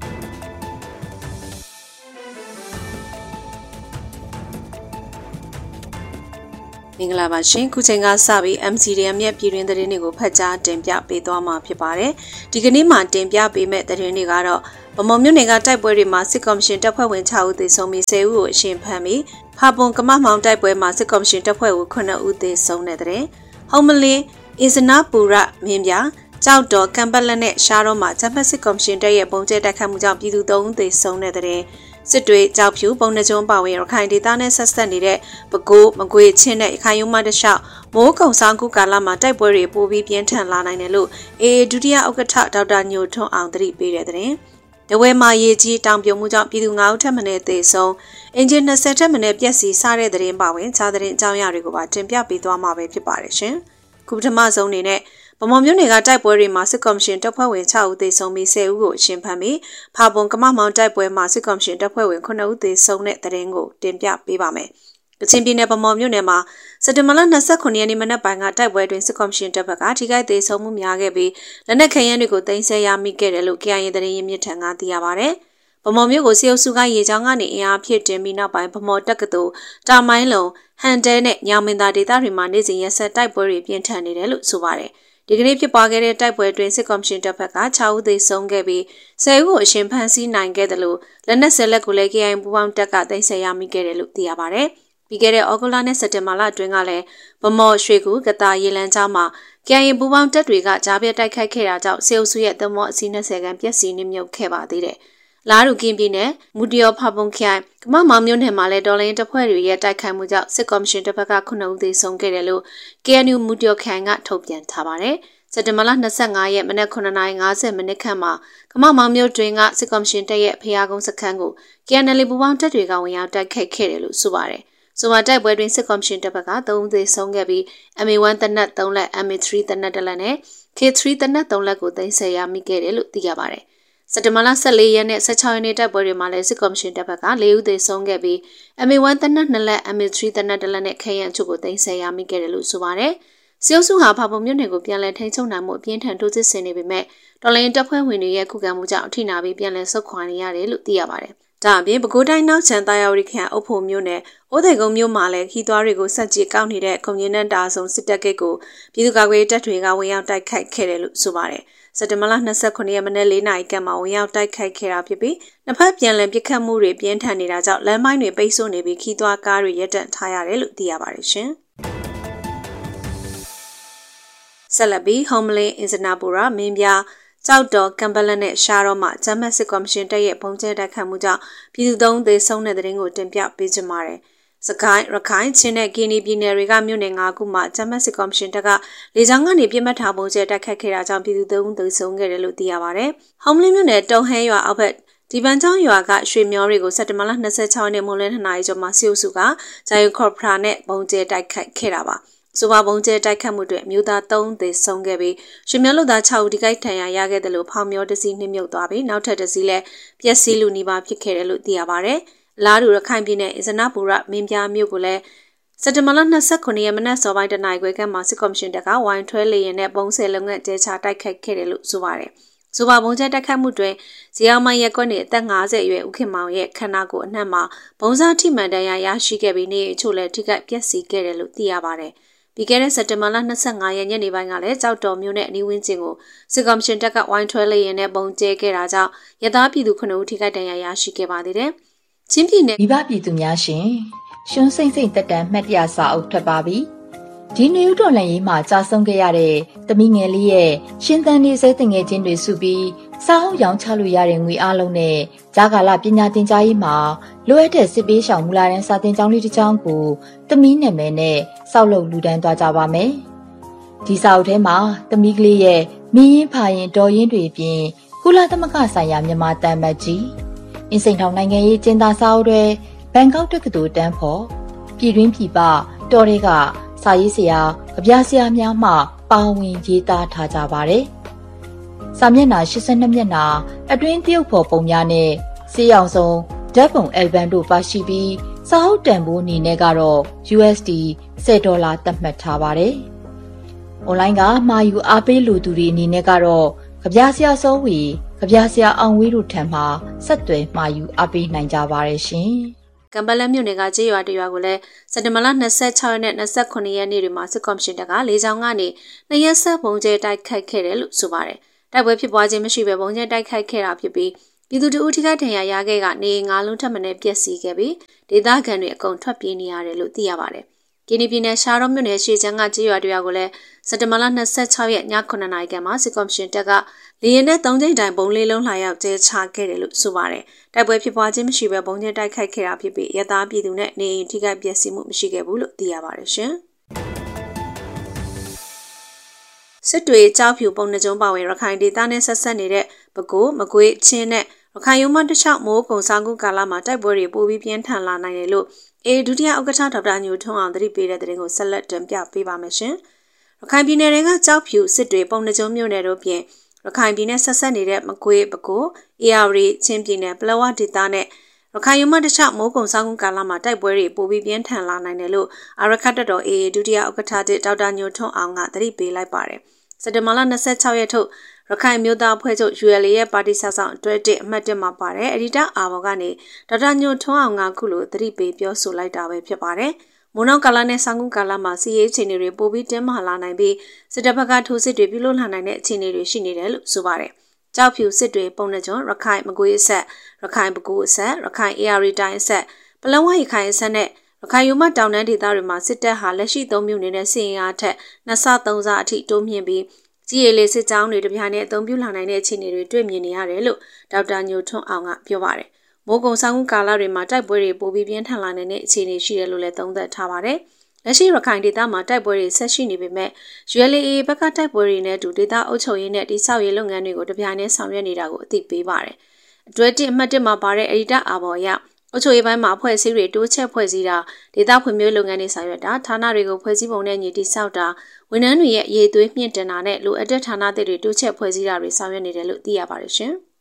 မင်္ဂလာပါရှင်ခုချိန်ကစပြီး M C D M ရဲ့ပြည်တွင်းသတင်းတွေကိုဖတ်ကြားတင်ပြပေးသွားမှာဖြစ်ပါတယ်ဒီကနေ့မှာတင်ပြပေးမယ့်သတင်းတွေကတော့ဗမော်မြို့နယ်ကတိုက်ပွဲတွေမှာစစ်ကော်မရှင်တပ်ဖွဲ့ဝင်၆ဦးသေဆုံးပြီး၁၀ဦးကိုအရှင်ဖမ်းပြီးဖာပွန်ကမမောင်တိုက်ပွဲမှာစစ်ကော်မရှင်တပ်ဖွဲ့ဝင်ခုနှစ်ဦးသေဆုံးတဲ့တဲ့ဟုံးမလင်းအစ္စနာပူရမင်းပြကြောက်တော်ကံပတ်လက်နဲ့ရှားတော့မှာဂျပန်စစ်ကော်မရှင်တပ်ရဲ့ပုံကျဲတိုက်ခတ်မှုကြောင့်ပြည်သူ၃ဦးသေဆုံးတဲ့တဲ့စစ်တွေကြောက်ဖြူပုံနှကျုံးပါဝင်ရခိုင်ဒေသနဲ့ဆက်ဆက်နေတဲ့ပဲခူးမကွေချင်းနဲ့ရခိုင်ရုံးမတလျှောက်မိုးကုံဆောင်ကူကာလမှာတိုက်ပွဲတွေပိုပြီးပြင်းထန်လာနိုင်တယ်လို့အေအေဒုတိယဥက္ကဋ္ဌဒေါက်တာညိုထွန်းအောင်သတိပေးတဲ့တဲ့တဝဲမှာရေကြီးတောင်ပြုံမှုကြောင့်ပြည်သူ၅ဦးထပ်မံသေဆုံးအင်ဂျင်၂၀ထပ်မံပျက်စီးစားတဲ့တဲ့ပါဝင်ခြားတဲ့အကြောင်းအရာတွေကိုပါတင်ပြပေးသွားမှာပဲဖြစ်ပါတယ်ရှင်ခုပထမဆုံးအနေနဲ့ဗမော်မြို့နယ်ကတိုက်ပွဲတွေမှာစစ်ကော်မရှင်တပ်ဖွဲ့ဝင်၆ဦးသေဆုံးပြီး၁၀ဦးကိုအရှင်ဖမ်းပြီးဖာပွန်ကမမောင်တိုက်ပွဲမှာစစ်ကော်မရှင်တပ်ဖွဲ့ဝင်ခုနှစ်ဦးသေဆုံးတဲ့တဲ့ရင်ကိုတင်ပြပေးပါမယ်။ကချင်ပြည်နယ်ဗမော်မြို့နယ်မှာစက်တင်ဘာလ၂၉ရက်နေ့မနက်ပိုင်းကတိုက်ပွဲတွင်စစ်ကော်မရှင်တပ်ဘက်ကထိခိုက်သေဆုံးမှုများခဲ့ပြီးလက်နက်ခဲယမ်းတွေကိုတင်ဆက်ရမိခဲ့တယ်လို့ K I A သတင်းရင်းမြစ်ထံကသိရပါဗျ။ဗမော်မြို့ကိုစစ်အုပ်စုကရေချောင်းကနေအင်အားဖြည့်တင်ပြီးနောက်ပိုင်းဗမော်တက္ကသိုလ်တာမိုင်းလုံဟန်တဲနဲ့ညောင်မင်းသားဒေသတွေမှာနေ့စဉ်ရက်ဆက်တိုက်ပွဲတွေပြင်းထန်နေတယ်လို့ဆိုပါတယ်။ဒီကနေ့ဖြစ်ပွားခဲ့တဲ့တိုက်ပွဲတွင်စစ်ကော်မရှင်တပ်ဘက်က၆ဦးသေဆုံးခဲ့ပြီး၁၀ဦးကိုအရှင်ဖမ်းဆီးနိုင်ခဲ့တယ်လို့လက်နက်ဆက်လက်ကိုလည်း K I A ပူးပေါင်းတပ်ကသိမ်းဆည်းရမိခဲ့တယ်လို့သိရပါဗျ။ပြီးခဲ့တဲ့ဩဂုတ်လနဲ့စက်တင်ဘာလအတွင်းကလည်းဗမော်ရွှေကူကတာရေလန်းချောင်းမှာ K I A ပူးပေါင်းတပ်တွေကကြားပြတ်တိုက်ခိုက်ခဲ့တာကြောင့်စေအုပ်စုရဲ့သမောအစီး၂၀ခန့်ပျက်စီးနှိမ့်မြုပ်ခဲ့ပါသေးတယ်။လာရူကင်းပြည်နယ်မူတရောဖာပွန်ခိုင်ကမမောင်မြို့နယ်မှာလည်းဒေါ်လင်းတပ်ဖွဲ့တွေရဲ့တိုက်ခိုက်မှုကြောင့်စစ်ကော်မရှင်တပ်ဘက်ကခုနှစ်ဦးသေဆုံးခဲ့တယ်လို့ K N U မူတရောခိုင်ကထုတ်ပြန်ထားပါတယ်။စက်တင်ဘာလ၂၅ရက်မနက်ခုနှစ်နာရီ၅၀မိနစ်ခန့်မှာကမမောင်မြို့တွင်ကစစ်ကော်မရှင်တပ်ရဲ့ဖျားကုန်းစခန်းကို K N L ပူးပေါင်းတပ်တွေကဝင်ရောက်တိုက်ခိုက်ခဲ့တယ်လို့ဆိုပါတယ်။ဆိုပါတိုက်ပွဲတွင်စစ်ကော်မရှင်တပ်ဘက်က၃ဦးသေဆုံးခဲ့ပြီး M A ၁ တနက်၃လက် M A ၃ တနက်တစ်လက်နဲ့ K ၃ တနက်၃လက်ကိုသိမ်းဆည်းရမိခဲ့တယ်လို့သိရပါတယ်။စက်တင်ဘာလ၁၄ရက်နဲ့၁၆ရက်နေ့တိုက်ပွဲတွေမှာလည်းစစ်ကော်မရှင်တပ်ဘက်က၄ဦးသေဆုံးခဲ့ပြီး M A ၁ တနက်၂လက် M A ၃ တနက်တစ်လက်နဲ့ခဲယံအချို့ကိုသိမ်းဆည်းရမိခဲ့တယ်လို့ဆိုပါတယ်။စစ်အုပ်စုဟာဖာပုံမြို့နယ်ကိုပြန်လည်ထိန်းချုပ်နိုင်မှုအပြင်းထန်ထိုးစစ်ဆင်နေပေမဲ့တော်လိုင်းတပ်ဖွဲ့ဝင်တွေရဲ့ခုခံမှုကြောင့်အထိနာပြီးပြန်လည်ဆုတ်ခွာနေရတယ်လို့သိရပါတယ်။ဒါအပြင်ပဲခူးတိုင်းနောက်ချန်တာယာဝတီခရိုင်အုပ်ဖို့မြို့နယ်အိုးသိကုန်းမြို့မှာလည်းခီးသွွားတွေကိုဆက်ကြေကောက်နေတဲ့ကွန်မြူနစ်တာဆုံစစ်တပ်ကိတ်ကိုပြည်သူ့ကာကွယ်တပ်တွေကဝင်ရောက်တိုက်ခိုက်ခဲ့တယ်လို့ဆိုပါတယ်။စက်တင်ဘာလ၂၉ရက်မနက်၄နာရီခန့်မှာဝင်ရောက်တိုက်ခိုက်ခဲ့တာဖြစ်ပြီးနှစ်ဖက်ပြန်လည်ပစ်ခတ်မှုတွေပြင်းထန်နေတာကြောင့်လမ်းမိုင်းတွေပိတ်ဆို့နေပြီးခီးသွွားကားတွေရပ်တန့်ထားရတယ်လို့သိရပါတယ်ရှင်။ဆက်လက်ပြီးဟုံးမလင်းအင်စနာပူရာမင်းပြကြောက်တော်ကံပလက်နဲ့ရှားတော့မှဂျမတ်စစ်ကော်မရှင်တပ်ရဲ့ပုံကျဲတိုက်ခတ်မှုကြောင့်ပြည်သူသုံးသေဆုံးတဲ့တဲ့ရင်ကိုတင်ပြပေးကြပါမယ်။စကိုင်းရခိုင်ချင်းနဲ့ကီနီပြည်နယ်တွေကမြို့နယ်၅ခုမှာဂျမတ်စစ်ကော်မရှင်တပ်ကလေကြောင်းကနေပြစ်မှတ်ထားပုံကျဲတိုက်ခတ်ခဲ့တာကြောင့်ပြည်သူသုံးသေဆုံးခဲ့တယ်လို့သိရပါဗျ။ဟုံးမလင်းမြို့နယ်တုံဟဲရွာအောက်ဘက်ဒီပန်ချောင်းရွာကရွှေမျောတွေကိုစက်တင်ဘာလ၂၆ရက်နေ့မွန်းလွဲနှစ်နာရီကျော်မှာစီအိုစုကဂျာယိုခေါ်ပရာနဲ့ပုံကျဲတိုက်ခတ်ခဲ့တာပါ။ဆိုပါပုံကျဲတိုက်ခတ်မှုတွေမြို့သား၃သေဆုံးခဲ့ပြီးရွှေမျောလူသား၆ဦးဒီကိတ်ထံရရခဲ့တယ်လို့ဖောင်မျောတစီနှိမ့်မြုပ်သွားပြီးနောက်ထပ်တစီလည်းပျက်စီးလူနီးပါးဖြစ်ခဲ့တယ်လို့သိရပါဗျ။လာဒူရခိုင်ပြည်နယ်အစ္စနာပူရမင်းပြားမြို့ကိုလည်းစက်တင်ဘာလ၂၉ရက်မနက်စောပိုင်းတနာရီခွဲခန့်မှာစစ်ကော်မရှင်တပ်ကဝိုင်းထွဲလေရင်နဲ့ပုံဆယ်လုံးငန်းကျဲချတိုက်ခိုက်ခဲ့တယ်လို့ဆိုပါတယ်။ဆိုပါပုံကျဲတိုက်ခိုက်မှုတွင်ဇီအောင်မိုင်ရက်ကွက်နေအသက်၅၀အရွယ်ဦးခင်မောင်ရဲ့ခန္ဓာကိုယ်အနှံ့မှာဘုံစားထိမှန်တရားရရှိခဲ့ပြီးနေအချို့လည်းထိခိုက်ပျက်စီးခဲ့တယ်လို့သိရပါတယ်။ပြီးခဲ့တဲ့စက်တင်ဘာလ၂၅ရက်ညနေပိုင်းကလည်းကြောက်တော်မြို့နယ်အနီးဝန်းကျင်ကိုစစ်ကော်မရှင်တပ်ကဝိုင်းထွဲလေရင်နဲ့ပုံကျဲခဲ့တာကြောင့်ရသားပြည်သူခုနှစ်ဦးထိခိုက်ဒဏ်ရာရရှိခဲ့ပါသေးတယ်။ချင်းပြည်နယ်မိဘပြည်သူများရှင်ရှင်စိမ့်စိမ့်တက်တန်မှတ်တရစာအုပ်ထွက်ပါပြီ။ဒီနယူးတော်လှန်ရေးမှာကြာဆုံးခဲ့ရတဲ့သမီးငယ်လေးရဲ့ရှင်သန်နေစေတငယ်ချင်းတွေစုပြီးစာအုပ်ရောင်းချလို့ရတဲ့ငွေအားလုံးနဲ့ဂျာကာလပညာသင်ကြားရေးမှာလိုအပ်တဲ့စစ်ပေးရှောင်မူလာတန်းစာသင်ကျောင်းလေးတစ်ကျောင်းကိုသမီးနာမည်နဲ့စောက်လုပ်လူတန်းသွားကြပါမယ်။ဒီစာအုပ်ထဲမှာသမီးကလေးရဲ့မင်းရင်ဖာရင်တော်ရင်တွေပြင်ကုလသမဂ္ဂဆိုင်ရာမြန်မာတန်မတ်ကြီးအင်းစိန်ထောင်နိုင်ငံရေးကျင်းသားစာအုပ်တွေဘန်ကောက်တက္ကသိုလ်တန်းဖို့ပြည်တွင်းပြည်ပတော်တွေကစာရေးဆရာကြပြဆရာများမှပါဝင်ရေးသားထားကြပါတယ်။စာမျက်နှာ၈၂မျက်နှာအတွင်းတရုတ်ဖော်ပုံများနဲ့စေးရောင်စုံဓာတ်ပုံအယ်ဘမ်တို့ပါရှိပြီးစာအုပ်တန်ဖိုးအနေနဲ့ကတော့ ယူအက်စ်ဒီ ဆယ်ဒေါ်လာသတ်မှတ်ထားပါတယ်။ online ကမှာယူအားပေးလူသူတွေအနေနဲ့ကတော့ကြပြဆရာစောဝေကြပြဆရာအောင်ဝေးတို့ထံမှဆက်သွယ်မှာယူအားပေးနိုင်ကြပါတယ်ရှင်။ကမ်ဘလက်မြို့နယ်ကကြေးရွာတရွာကိုလည်းစက်တင်ဘာလ၂၆ရက်နဲ့၂၉ရက်နေ့တွေမှာစစ်ကော်မရှင်တပ်ကလေကြောင်းကနေနှစ်ရက်ဆက်ပုံကျဲတိုက်ခိုက်ခဲ့တယ်လို့ဆိုပါတယ်။တိုက်ပွဲဖြစ်ပွားခြင်းမရှိဘဲပုံကျဲတိုက်ခိုက်ခဲ့တာဖြစ်ပြီးပြည်သူတို့ထိခိုက်ဒဏ်ရာရခဲ့ကနေငါးလုံးထပ်မံပျက်စီးခဲ့ပြီးဒေသခံတွေအကုန်ထွက်ပြေးနေရတယ်လို့သိရပါတယ်။ကင်းနီပြည်နယ်ရှားတော်မြို့နယ်ရှေ့ချမ်းကကြေးရွာတရွာကိုလည်းစက်တင်ဘာလ၂၆ရက်ညခုနှစ်နာရီခန့်မှာစစ်ကော်မရှင်တပ်ကလေယာဉ်နဲ့သုံးကြိမ်တိုင်ပုံလေးလုံးလှရောက်ကျဲချခဲ့တယ်လို့ဆိုပါတယ်။တိုက်ပွဲဖြစ်ပွားခြင်းမရှိဘဲပုံကျဲတိုက်ခိုက်ခဲ့တာဖြစ်ပြီးရသားပြည်သူနဲ့နေအိမ်ထိခိုက်ပျက်စီးမှုမရှိခဲ့ဘူးလို့သိရပါတယ်ရှင်။စစ်တွေကြောက်ဖြူပုံနှကြုံပါဝင်ရခိုင်ဒေသနဲ့ဆက်ဆက်နေတဲ့ပဲခူးမကွေးချင်းနဲ့ရခိုင်ရုံးမတစ်လျှောက်မိုးကုံဆောင်ကူကာလမှာတိုက်ပွဲတွေပိုပြီးပြင်းထန်လာနိုင်တယ်လို့အေဒုတိယဥက္ကဋ္ဌဒေါက်တာညိုထွန်းအောင်သတိပေးတဲ့သတင်းကိုဆက်လက်တင်ပြပေးပါမယ်ရှင်။ရခိုင်ပြည်နယ်ကကြောက်ဖြူစစ်တွေပုံနှကြုံမြို့နယ်တို့ပြင်ရခိုင်ပြည်နယ်ဆက်ဆက်နေတဲ့မကွေးပဲခူးအေရဝတီချင်းပြည်နယ်ပလောဝဒေသနဲ့ရခိုင်ရုံးမတစ်လျှောက်မိုးကုံဆောင်ကူကာလမှာတိုက်ပွဲတွေပိုပြီးပြင်းထန်လာနိုင်တယ်လို့အာရခတ်တော်အေဒုတိယဥက္ကဋ္ဌဒေါက်တာညိုထွန်းအောင်ကသတိပေးလိုက်ပါတယ်။စက်တင်ဘာလ၂၆ရက်ထုတ်ရခိုင်မျိုးသားအဖွဲ့ချုပ် ယူ အယ် အေ ရဲ့ပါတီဆက်ဆောင်အတွဲတစ်အမှတ်တစ်မှာပါတယ်အဒီတာအာဘော်ကနေဒေါက်တာညိုထွန်းအောင်ကခုလိုသတိပေးပြောဆိုလိုက်တာပဲဖြစ်ပါတယ်။မိုးနောက်ကာလနဲ့ဆောင်းကူကာလမှာစီးရေးအခြေအနေတွေပိုပြီးတင်းမာလာနိုင်ပြီးစစ်တပ်ဘက်ကထိုးစစ်တွေပြုလုပ်လာနိုင်တဲ့အခြေအနေတွေရှိနေတယ်လို့ဆိုပါတယ်။ကြောက်ဖြူစစ်တွေပုံနှကြုံရခိုင်မကွေးအဆက်ရခိုင်ပဲခူးအဆက်ရခိုင်အေရီတိုင်းအဆက်ပလောဝရခိုင်အဆက်နဲ့ရခိုင်ရုံးမတောင်တန်းဒေသတွေမှာစစ်တပ်ဟာလက်ရှိသုံးမျိုးနေတဲ့စီရင်အားထက်နှစ်ဆသုံးဆအထိတိုးမြင့်ပြီးကြီးရည်လေးစစ်ကြောင်းတွေတပြားနဲ့အသုံးပြုလာနိုင်တဲ့အခြေအနေတွေတွေ့မြင်နေရတယ်လို့ဒေါက်တာညိုထွန်းအောင်ကပြောပါတယ်။မိုးကုံဆောင်ကူကာလတွေမှာတိုက်ပွဲတွေပိုပြီးပြင်းထန်လာနေတဲ့အခြေအနေရှိတယ်လို့လည်းသုံးသပ်ထားပါတယ်။လက်ရှိရခိုင်ဒေသမှာတိုက်ပွဲတွေဆက်ရှိနေပေမဲ့ ယူ အယ် အေ ဘက်ကတိုက်ပွဲတွေနဲ့အတူဒေသအုပ်ချုပ်ရေးနဲ့တိစောက်ရေးလုပ်ငန်းတွေကိုတပြားနဲ့ဆောင်ရွက်နေတာကိုအသိပေးပါတယ်။အတွဲတစ်အမှတ်တစ်မှာပါတဲ့အဒီတာအာဘော်ရအုပ်ချုပ်ရေးပိုင်းမှာအဖွဲ့အစည်းတွေတိုးချက်ဖွဲ့စည်းတာဒေသဖွံ့ဖြိုးလုပ်ငန်းတွေဆောင်ရွက်တာဌာနတွေကိုဖွဲ့စည်းပုံနဲ့ညီတိစောက်တာဝန်ထမ်းတွေရဲ့အရေးသွေးမြင့်တင်တာနဲ့လိုအပ်တဲ့ဌာနတွေတိုးချက်ဖွဲ့စည်းတာတွေဆောင်ရွက်နေတယ်လို့သိရပါတယ်ရှင်။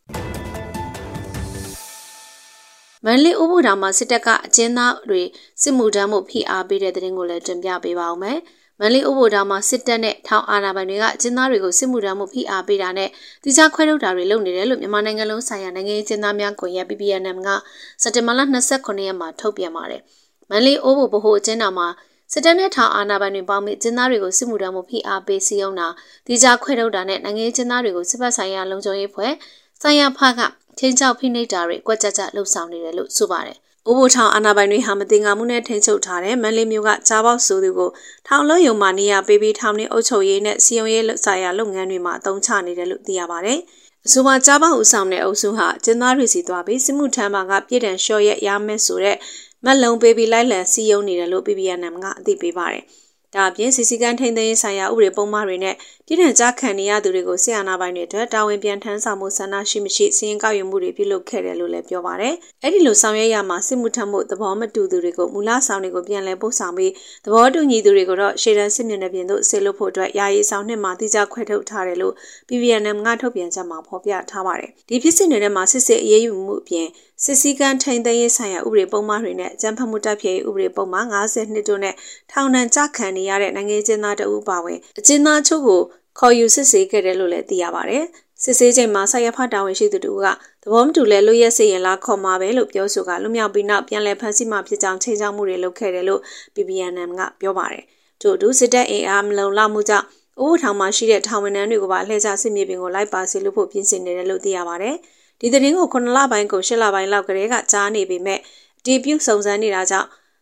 မန္တလေးဥပဒေတော်မှာစစ်တပ်ကအကျဉ်းသားတွေစစ်မှုထမ်းမှုဖိအားပေးတဲ့သတင်းကိုလည်းတင်ပြပေးပါဦးမယ်။မန္တလေးဥပဒေတော်မှာစစ်တပ်နဲ့ထောင်အာဏာပိုင်တွေကအကျဉ်းသားတွေကိုစစ်မှုထမ်းမှုဖိအားပေးတာနဲ့တိကျခွဲထုတ်တာတွေလုပ်နေတယ်လို့မြန်မာနိုင်ငံလုံးဆိုင်ရာနိုင်ငံရေးအကျဉ်းသားများကွန်ရက် ပီ ပီ အန် အမ် ကစက်တင်ဘာလ၂၉ရက်မှာထုတ်ပြန်ပါတယ်။မန္တလေးအိုးဘိုဗဟိုအကျဉ်းတော်မှာစစ်တပ်နဲ့ထောင်အာဏာပိုင်တွေပေါင်းပြီးကျင်းသားတွေကိုစစ်မှုထမ်းမှုဖိအားပေးစီအောင်တာတိကျခွဲထုတ်တာနဲ့နိုင်ငံရေးကျင်းသားတွေကိုစစ်ဘက်ဆိုင်ရာလုံခြုံရေးဖွဲ့ဆိုင်ရာဖကချင်းချောက်ဖိနှိပ်တာတွေကွက်ကြကြလှုပ်ဆောင်နေတယ်လို့ဆိုပါတယ်။အိုးဘိုထောင်အာဏာပိုင်တွေဟာမတင်ငါမှုနဲ့ထိန်းချုပ်ထားတဲ့မန္တလေးမြို့ကကြားပေါက်ဆိုသူကိုထောင်လုံးယုံမှနေရပေးပြီးထောင်နေအုပ်ချုပ်ရေးနဲ့စီယုံရေးဆိုင်ရာလုပ်ငန်းတွေမှာအသုံးချနေတယ်လို့သိရပါတယ်။အဆိုပါကြားပေါက်ဦးဆောင်တဲ့အုပ်စုဟာကျင်းသားတွေစီသွားပြီးစစ်မှုထမ်းမှာကပြည်တံလျှော့ရက်ရမယ်ဆိုတဲ့မက်လုံးပေးပြီးလိုက်လံစီယုံနေတယ်လို့ ပီ ပီ အန် အမ် ကအသိပေးပါတယ်။ဒါအပြင်စီစီကန်းထိန်းသိမ်းရေးဆိုင်ရာဥပဒေပုံမှားတွေနဲ့ပြည်ထံကြားခံနေရသူတွေကိုဆီယနာပိုင်းတွေအတွက်တာဝန်ပြန်ထမ်းဆောင်မှုဆန္ဒရှိမရှိစီရင်ကောက်ယူမှုတွေပြုလုပ်ခဲ့တယ်လို့လည်းပြောပါတယ်။အဲ့ဒီလိုဆောင်ရွက်ရမှာစစ်မှုထမ်းမှုသဘောမတူသူတွေကိုမူလဆောင်တွေကိုပြန်လည်ပို့ဆောင်ပြီးသဘောတူညီသူတွေကိုတော့ရှေ့တန်းစစ်မျက်နှာပြင်သို့ဆေးလွတ်ဖို့အတွက်ယာယီဆောင်နှစ်မှာတိကျခွဲထုတ်ထားတယ်လို့ ပီ ပီ အန် အမ် ကထုတ်ပြန်ချက်မှာဖော်ပြထားပါတယ်။ဒီဖြစ်စဉ်တွေထဲမှာစစ်စစ်အရေးယူမှုအပြင်စစ်စည်းကမ်းထိန်းသိမ်းရေးဆိုင်ရာဥပဒေပုံမှားတွေနဲ့ကြမ်းဖက်မှုတပ်ဖြတ်ရေးဥပဒေပုံမှား၅၀နှစ်တို့နဲ့ထောင်ဒဏ်ကျခံနေရတဲ့နိုင်ငံကျင်းသားတအုပ်ပါဝင်အကျဉ်းသားချုပ်ကိုခေါ်ယူစစ်ဆေးခဲ့တယ်လို့လည်းသိရပါတယ်။စစ်ဆေးချိန်မှာဆရာဖတာဝန်ရှိသူတို့ကသဘောမတူလဲလွတ်ရက်စေရင်လားခေါ်မှာပဲလို့ပြောဆိုကလွတ်မြောက်ပြီးနောက်ပြန်လည်ဖမ်းဆီးမှဖြစ်ကြောင်းချိန်ချောက်မှုတွေလုပ်ခဲ့တယ်လို့ ပီ ပီ အန် အမ် ကပြောပါတယ်။ထို့အတူစစ်တပ်အင်အားမလုံလောက်မှုကြောင့်အိုးထောင်မှာရှိတဲ့ထောင်ဝန်ထမ်းတွေကိုပါလှည့်ကျစစ်မြေပြင်ကိုလိုက်ပါစေလို့ဖို့ပြင်ဆင်နေတယ်လို့သိရပါတယ်။ဒီသတင်းကိုခုနှစ်လပိုင်းကိုရှစ်လပိုင်းလောက်ကတည်းကကြားနေပေမဲ့ဒီပြုစုံစမ်းနေတာကြောင့်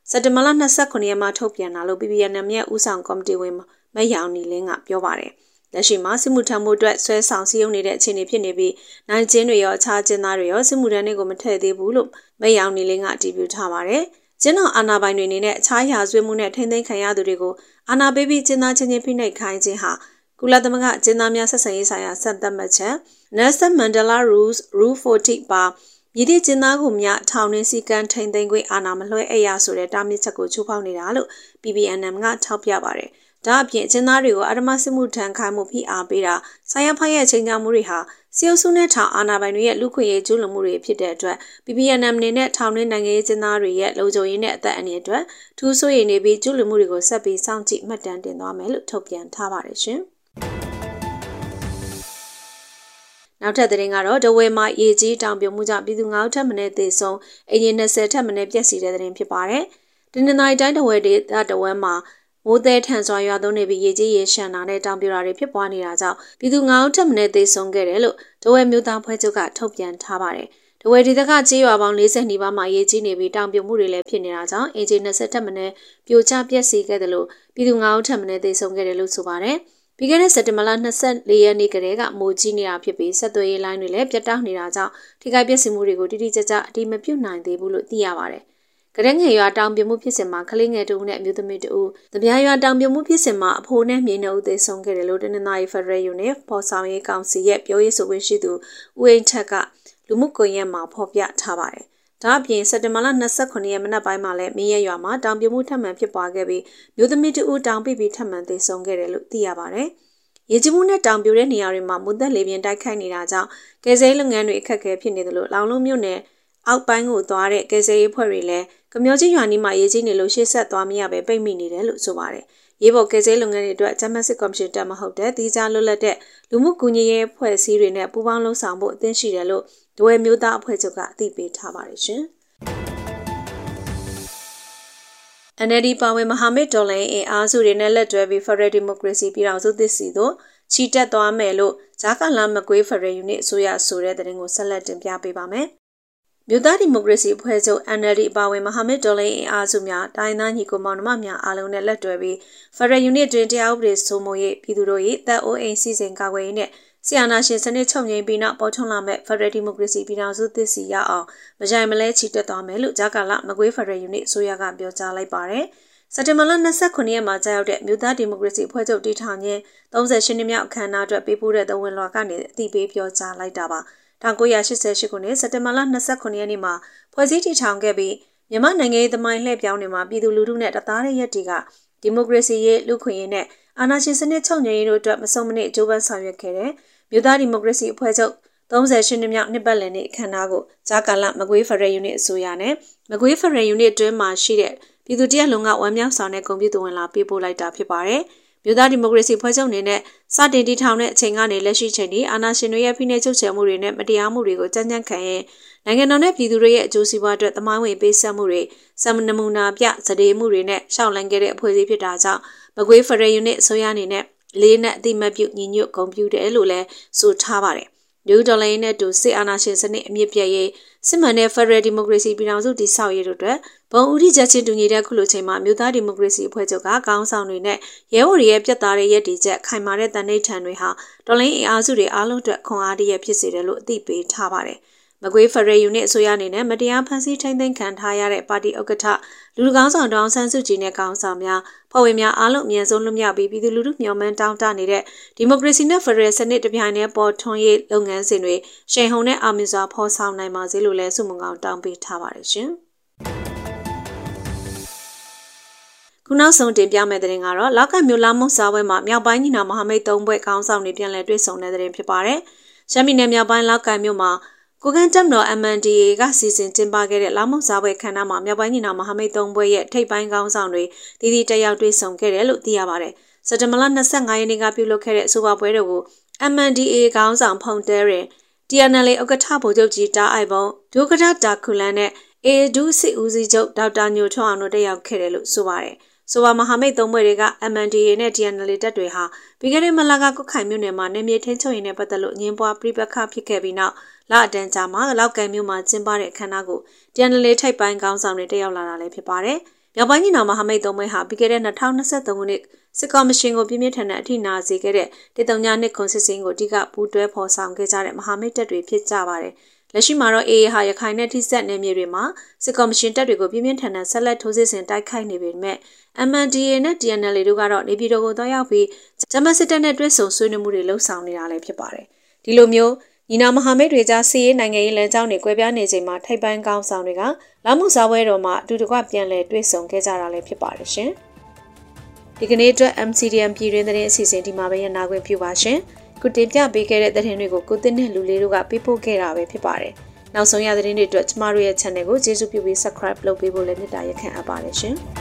စက်တင်ဘာလ၂၉ရက်မှာထုတ်ပြန်လာလို့ P B N M ရဲ့ဦးဆောင်ကော်မတီဝင်မယောင်နီလင်းကပြောပါတယ်။လက်ရှိမှာစစ်မှုထမ်းမှုအတွက်ဆွဲဆောင်စည်းရုံးနေတဲ့အခြေအနေဖြစ်နေပြီးနိုင်ကျင်းတွေရောအခြားကျင်းသားတွေရောစစ်မှုထမ်းတွေကိုမထည့်သေးဘူးလို့မယောင်နီလင်းကအတည်ပြုထားပါတယ်။ကျင်းတော်အာဏာပိုင်တွေအနေနဲ့အခြားရာဇဝတ်မှုနဲ့ထိန်းသိမ်းခံရသူတွေကိုအာဏာပေးပြီးကျင်းသားချင်းချင်းဖိနှိပ်ခိုင်းခြင်းဟာကုလသမဂ္ဂကျင်းသားများဆက်ဆံရေးဆိုင်ရာစံသတ်မှတ်ချက် Nelson Mandela Rules Rule forty ပါမြည်သည့်ကျင်းသားကိုမြထောင်နှင်းစည်းကမ်းထိန်းသိမ်းခွင့်အာဏာမလွှဲအပ်ရဆိုတဲ့တားမြစ်ချက်ကိုချိုးဖောက်နေတာလို့ P B N M ကထောက်ပြပါတယ်။ဒါအပြင်ကျင်းသားတွေကိုအဓမ္မစစ်မှုထမ်းခိုင်းမှုဖိအားပေးတာဆိုင်ရဖိုင်ရဲ့ချိန်ချမှုတွေဟာစီအုပ်စုနဲ့ထောင်အာဏာပိုင်တွေရဲ့လူခွင့်ရေးကျူးလွန်မှုတွေဖြစ်တဲ့အတွက် P B N M အနေနဲ့ထောင်နှင်းနိုင်ငံရေးကျင်းသားတွေရဲ့လုံခြုံရေးနဲ့အသက်အန္တရာယ်အတွက်ထူးဆိုးရည်နေပြီးကျူးလွန်မှုတွေကိုဆက်ပြီးစောင့်ကြည့်မှတ်တမ်းတင်သွားမယ်လို့ထုတ်ပြန်ထားပါတယ်ရှင်။နောက်ထပ်သတင်းကတော့ဒဝဲမှာရေကြီးတောင်ပြုံမှုကြောင့်ပြည်သူငါးဦးထပ်မံသေဆုံးအင်ဂျင်၂၀ထပ်မံပျက်စီးတဲ့သတင်းဖြစ်ပါတယ်။ဒီနေ့တိုင်းတိုင်းဒဝဲဒေသဒဝဲမှာမိုးသည်ထန်စွာရွာသွန်းနေပြီးရေကြီးရေရှမ်းတာနဲ့တောင်ပြိုတာတွေဖြစ်ပွားနေတာကြောင့်ပြည်သူငါးဦးထပ်မံသေဆုံးခဲ့တယ်လို့ဒဝဲမြို့သားဖွဲ့ချုပ်ကထုတ်ပြန်ထားပါတယ်။ဒဝဲဒေသကကြေးရွာပေါင်း၄၀နီးပါးမှာရေကြီးနေပြီးတောင်ပြိုမှုတွေလည်းဖြစ်နေတာကြောင့်အင်ဂျင်၂၀ထပ်မံပြိုကျပျက်စီးခဲ့တယ်လို့ပြည်သူငါးဦးထပ်မံသေဆုံးခဲ့တယ်လို့ဆိုပါတယ်။ပြီးခဲ့တဲ့စက်တင်ဘာလ၂၄ရက်နေ့ကတည်းကမိုးကြီးနေတာဖြစ်ပြီးဆက်သွယ်ရေးလိုင်းတွေလည်းပြတ်တောက်နေတာကြောင့်ထိခိုက်ပျက်စီးမှုတွေကိုတိတိကျကျအတိမပြုတ်နိုင်သေးဘူးလို့သိရပါတယ်။ကရက်ငယ်ရွာတောင်ပြိုမှုဖြစ်စဉ်မှာကလေးငယ်တဦးနဲ့အမျိုးသမီးတဦး၊တပြားရွာတောင်ပြိုမှုဖြစ်စဉ်မှာအဖိုးနဲ့မြေနှုတ်သေဆုံးခဲ့တယ်လို့တနင်္သာရီ Federal Unit ပေါ်ဆောင်ရေးကောင်စီရဲ့ပြောရေးဆိုခွင့်ရှိသူဦးအိမ်ထက်ကလူမှုကွန်ရက်မှာဖော်ပြထားပါတယ်။ဒါအပြင်စက်တင်ဘာလ၂၉ရက်မနက်ပိုင်းမှာလည်းမင်းရရွာမှာတောင်ပြိုမှုထပ်မံဖြစ်ပွားခဲ့ပြီးမျိုးသမီးတဦးတောင်ပိပြီးထပ်မံသေဆုံးခဲ့တယ်လို့သိရပါတယ်။ရေကြီးမှုနဲ့တောင်ပြိုတဲ့နေရာတွေမှာမုန်သက်လေပြင်းတိုက်ခိုက်နေတာကြောင့်ကယ်ဆယ်ရေးလုပ်ငန်းတွေအခက်အခဲဖြစ်နေတယ်လို့လောင်လုံးမြို့နယ်အောက်ပိုင်းကိုသွားတဲ့ကယ်ဆယ်ရေးဖွဲ့တွေလည်းကမျောကြီးရွာနီးမှာရေကြီးနေလို့ရှေ့ဆက်သွားမရပဲပိတ်မိနေတယ်လို့ဆိုပါတယ်။ရေပေါ်ကယ်ဆယ်ရေးလုပ်ငန်းတွေအတွက်ဂျမတ်စစ်ကော်မရှင်တက်မဟုတ်တဲ့တီးခြားလွတ်လပ်တဲ့လူမှုကူညီရေးဖွဲ့စည်းတွေနဲ့ပူးပေါင်းလှုပ်ဆောင်ဖို့အသင့်ရှိတယ်လို့ဒဝဲမျိုးသားအဖွဲ့ချုပ်ကအသိပေးထားပါတယ်ရှင်။ N L D ပါဝင်မဟာမိတ်တော်လှန်ရေးအင်အားစုတွေနဲ့လက်တွဲပြီး Federal Democracy ပြည်ထောင်စုသစ်စီတို့ချီတက်သွားမယ်လို့ဂျာကာလာမကွေး Federal Unit အစိုးရဆိုတဲ့သတင်းကိုဆက်လက်တင်ပြပေးပါမယ်။မြို့သားဒီမိုကရေစီအဖွဲ့ချုပ် N L D ပါဝင်မဟာမိတ်တော်လှန်ရေးအင်အားစုများတိုင်းသားညီကိုမောင်နှမများအားလုံးနဲ့လက်တွဲပြီး Federal Unit တွင်တရားဥပဒေစိုးမိုးရေးပြည်သူတို့၏တပ်အိုးအိမ်စီစဉ်ကာကွယ်ရေးနဲ့ဆီယနာရှင်စနစ်ချုပ်ငြိမ်းပြီးနောက်ပေါ်ထွန်းလာမဲ့ Federal Democracy ပြည်ထောင်စုသစ်စီရအောင်မကြိုင်မလဲချီတက်သွားမယ်လို့ဂျာကာလာမကွေး Federal Unit အစိုးရကပြောကြားလိုက်ပါတယ်။စက်တင်ဘာလ၂၉ရက်မှာကြာရောက်တဲ့မြို့သားဒီမိုကရေစီအဖွဲ့ချုပ်တည်ထောင်ခြင်း၃၈နှစ်မြောက်အခမ်းအနားအတွက်ပေးပို့တဲ့သဝင်လွှာကနေအသိပေးပြောကြားလိုက်တာပါ။၁၉၈၈ခုနှစ်စက်တင်ဘာလ၂၉ရက်နေ့မှာဖွဲ့စည်းတည်ထောင်ခဲ့ပြီးမြန်မာနိုင်ငံရေးသမိုင်းလှည့်ပြောင်းနေမှာပြည်သူလူထုနဲ့တသားတဲ့ရက်တီကဒီမိုကရေစီရေးလူခွင့်ရေးနဲ့အာဏာရှင်စနစ်ချုပ်ငြိမ်းရေးတို့အတွက်မဆုံးမနစ်အကျိုးပန်းဆောင်ရွက်ခဲ့တဲ့မြို့သားဒီမိုကရေစီအဖွဲ့ချုပ်၃၈နှစ်မြောက်နှစ်ပတ်လည်နေ့အခမ်းအနားကိုဂျာကာလာမကွေး Federal Unit အစိုးရနဲ့မကွေး Federal Unit တွင်မှရှိတဲ့ပြည်သူတရက်လုံးကဝမ်းမြောက်စွာနဲ့ဂုဏ်ပြုသဝင်လာပေးပို့လိုက်တာဖြစ်ပါတယ်။မြို့သားဒီမိုကရေစီဖွဲ့ချုပ်အနေနဲ့စတင်တည်ထောင်တဲ့အချိန်ကနေလက်ရှိချိန်ထိအာဏာရှင်တွေရဲ့ဖိနှိပ်ချုပ်ချယ်မှုတွေနဲ့မတရားမှုတွေကိုကြမ်းကြမ်းခံရင်နိုင်ငံတော်နဲ့ပြည်သူတွေရဲ့အကျိုးစီးပွားအတွက်သမိုင်းဝင်ပေးဆက်မှုတွေစံနမူနာပြစတေးမှုတွေနဲ့ရှောက်လန်းခဲ့တဲ့အဖွဲ့အစည်းဖြစ်တာကြောင့်မကွေး Federal Unit အစိုးရအနေနဲ့လေးနဲ့အတိမတ်ပြုညီညွတ်ဂုဏ်ပြုတယ်လို့လည်းဆိုထားပါတယ်။လူဒေါ်လာရင်းနဲ့တူစစ်အာဏာရှင်စနစ်အမြင့်ပြည့်ရေးစစ်မှန်တဲ့ Federal Democracy ပြည်ထောင်စုတည်ဆောက်ရေးတို့အတွက်ဘုံဦးထိချက်ချင်းတူညီတဲ့ခုလိုချိန်မှာမြို့သားဒီမိုကရေစီအဖွဲ့ချုပ်ကခေါင်းဆောင်တွေနဲ့ရဲဘော်တွေရဲ့ပြတ်သားတဲ့ရည်တည်ချက်ခိုင်မာတဲ့တန်ဋိဌာန်တွေဟာတော်လှန်ရေးအားစုတွေအားလုံးအတွက်ခွန်အားတရဖြစ်စေတယ်လို့အသိပေးထားပါတယ်။မကွေး Federal Unit အစိုးရအနေနဲ့မတရားဖန်ဆီးထိန်းသိမ်းခံထားရတဲ့ပါတီဥက္ကဋ္ဌလူလူကောင်းဆောင်ဒေါအောင်ဆန်းစုကြည်နဲ့ကောင်းဆောင်များဖွဲ့ဝင်များအားလုံးအမြဲဆုံးလွတ်မြောက်ပြီးပြည်သူလူထုမျှော်မှန်းတောင်းတနေတဲ့ဒီမိုကရေစီနဲ့ Federal စနစ်တပြိုင်တည်းပေါ်ထွန်းရေးလုပ်ငန်းစဉ်တွေရှိန်ဟုန်နဲ့အောင်မြင်စွာဖော်ဆောင်နိုင်ပါစေလို့လည်းဆုမွန်ကောင်းတောင်းပေးထားပါတယ်ရှင်။ခုနောက်ဆုံးတင်ပြမယ့်သတင်းကတော့လောက်ကမြို့လာမုတ်စားပွဲမှာမြောက်ပိုင်းညီနောင်မဟာမိတ်သုံးဘွဲ့ခေါင်းဆောင်တွေပြန်လည်တွေ့ဆုံတဲ့သတင်းဖြစ်ပါတယ်။ရှမ်းပြည်နယ်မြောက်ပိုင်းလောက်ကမြို့မှာကိုကန်တက်မတော် M N D A ကစီစဉ်ကျင်းပခဲ့တဲ့လာမုတ်စားပွဲခမ်းနားမှာမြောက်ပိုင်းညီနောင်မဟာမိတ်သုံးဘွဲ့ရဲ့ထိပ်ပိုင်းခေါင်းဆောင်တွေတည်တည်တက်ရောက်တွေ့ဆုံခဲ့တယ်လို့သိရပါတယ်။စက်တင်ဘာလ၂၅ရက်နေ့ကပြုလုပ်ခဲ့တဲ့အဆိုပါပွဲတော်ကို M N D A ခေါင်းဆောင်ဖုန်တဲရင် T N L A ဥက္ကဋ္ဌဗိုလ်ချုပ်ကြီးတာအိုက်ဘုံဒုက္ကဋ္ဌတာခုလန်နဲ့ A ဒုစစ်ဦးစီးချုပ်ဒေါက်တာညိုထွန်းအောင်တို့တက်ရောက်ခဲ့တယ်လို့ဆိုပါတယ်။ဆိုပါမဟာမိတ်သုံးဘွဲ့တွေက M N D A နဲ့ T N L A တပ်တွေဟာပြီးခဲ့တဲ့မလကကုတ်ခိုင်မြို့နယ်မှာနေမြေထင်းချုပ်ရင်နဲ့ပတ်သက်လို့ညင်ပွားပြိပခဖြစ်ခဲ့ပြီးနောက်လအတန်းကြာမှာလောက်ကန်မြို့မှာကျင်းပတဲ့အခမ်းအနားကို T N L A ထိုက်ပိုင်းခေါင်းဆောင်တွေတက်ရောက်လာတာလည်းဖြစ်ပါတယ်မြောက်ပိုင်းညီနောင်မဟာမိတ်သုံးဘက်ဟာပြီးခဲ့တဲ့၂၀၂၃ခုနှစ်စစ်ကော်မရှင်ကိုပြင်းပြထန်တဲ့အထိနာစေခဲ့တဲ့ဒေသညာနှစ်ခွန်စစ်စင်းကိုအဓိကပူးတွဲဖော်ဆောင်ခဲ့ကြတဲ့မဟာမိတ်တပ်တွေဖြစ်ကြပါတယ်။လက်ရှိမှာတော့ အေအေ ဟာရခိုင်နဲ့ထိစပ်နယ်မြေတွေမှာစစ်ကော်မရှင်တပ်တွေကိုပြင်းပြထန်တဲ့ဆက်လက်ထိုးစစ်ဆင်တိုက်ခိုက်နေပေမဲ့ အမ် အန် ဒီ အေ နဲ့ တီ အန် အယ်လ် အေ တို့ကတော့နေပြည်တော်ကိုသွားရောက်ပြီးဂျမစစ်တပ်နဲ့တွဲဆုံဆွေးနွေးမှုတွေလှုပ်ဆောင်နေတာလည်းဖြစ်ပါတယ်။ဒီလိုမျိုးညီနောင်မဟာမိတ်တွေကြားစီးရေးနိုင်ငံရေးလမ်းကြောင်းတွေကွဲပြားနေချိန်မှာထိုက်ပန်းကောင်းဆောင်တွေကလာမှုစားပွဲတော်မှာအတူတကွပြန်လည်တွေ့ဆုံခဲ့ကြတာလည်းဖြစ်ပါတယ်ရှင်။ဒီကနေ့အတွက် အမ် စီ ဒီ အမ် ပြည်တွင်းသတင်းအစီအစဉ်ဒီမှာပဲရနာခွင့်ပြုပါရှင်။ခုတင်ပြပေးခဲ့တဲ့သတင်းတွေကိုကိုတင်နဲ့လူလေးတို့ကပေးပို့ခဲ့တာပဲဖြစ်ပါတယ်။နောက်ဆုံးရသတင်းတွေအတွက်ကျမတို့ရဲ့ channel ကိုကျေးဇူးပြုပြီး subscribe လုပ်ပေးဖို့လည်းမေတ္တာရက်ခံအပ်ပါတယ်ရှင်။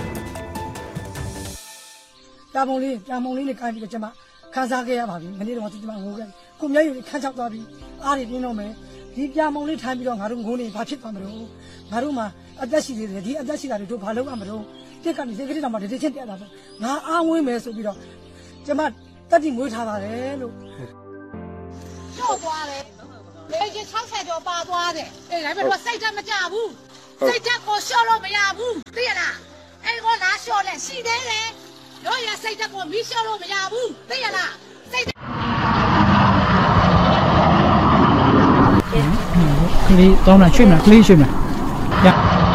ပြပုံလေးပြပုံလေးနဲ့ခိုင်းပြီးတော့ကျမခန်းစားခဲ့ရပါပြီ။မနေ့တော့ကျမငိုခဲ့။ကိုမျက်ရည်ခန်းချောက်သွားပြီးအားတွေပြင်းတော့မယ်။ဒီပြပုံလေးထိုင်းပြီးတော့ငါတို့ငိုနေဘာဖြစ်သွားမလို့။ငါတို့မှာအသက်ရှိသေးတယ်ဒီအသက်ရှိတာတွေတို့ဘာလုပ်ရမလို့။တက်ကနေစိတ်ကလေးတောင်မှတတိချင်းတက်လာတော့ငါအားဝင်းမယ်ဆိုပြီးတော့ကျမတက်တိမွေးထားပါတယ်လို့။ကျော်သွားတယ်။လေကြီး၆၀ကျော်ပါသွားတယ်။အေးဒါပေမဲ့စိတ်ဓာတ်မကြဘူး။စိတ်ဓာတ်ကိုလျှော့လို့မရဘူး။သိရလား။အဲ့ကောလားလျှော့လဲရှိသေးတယ်။တို့ရစိတ်ဓာတ်ကိုမီးလျှော့လို့မရဘူး။သိရလား။စိတ်ကလေးတောင်းတာရွှေ့မလားကလေးရွှေ့မလားရ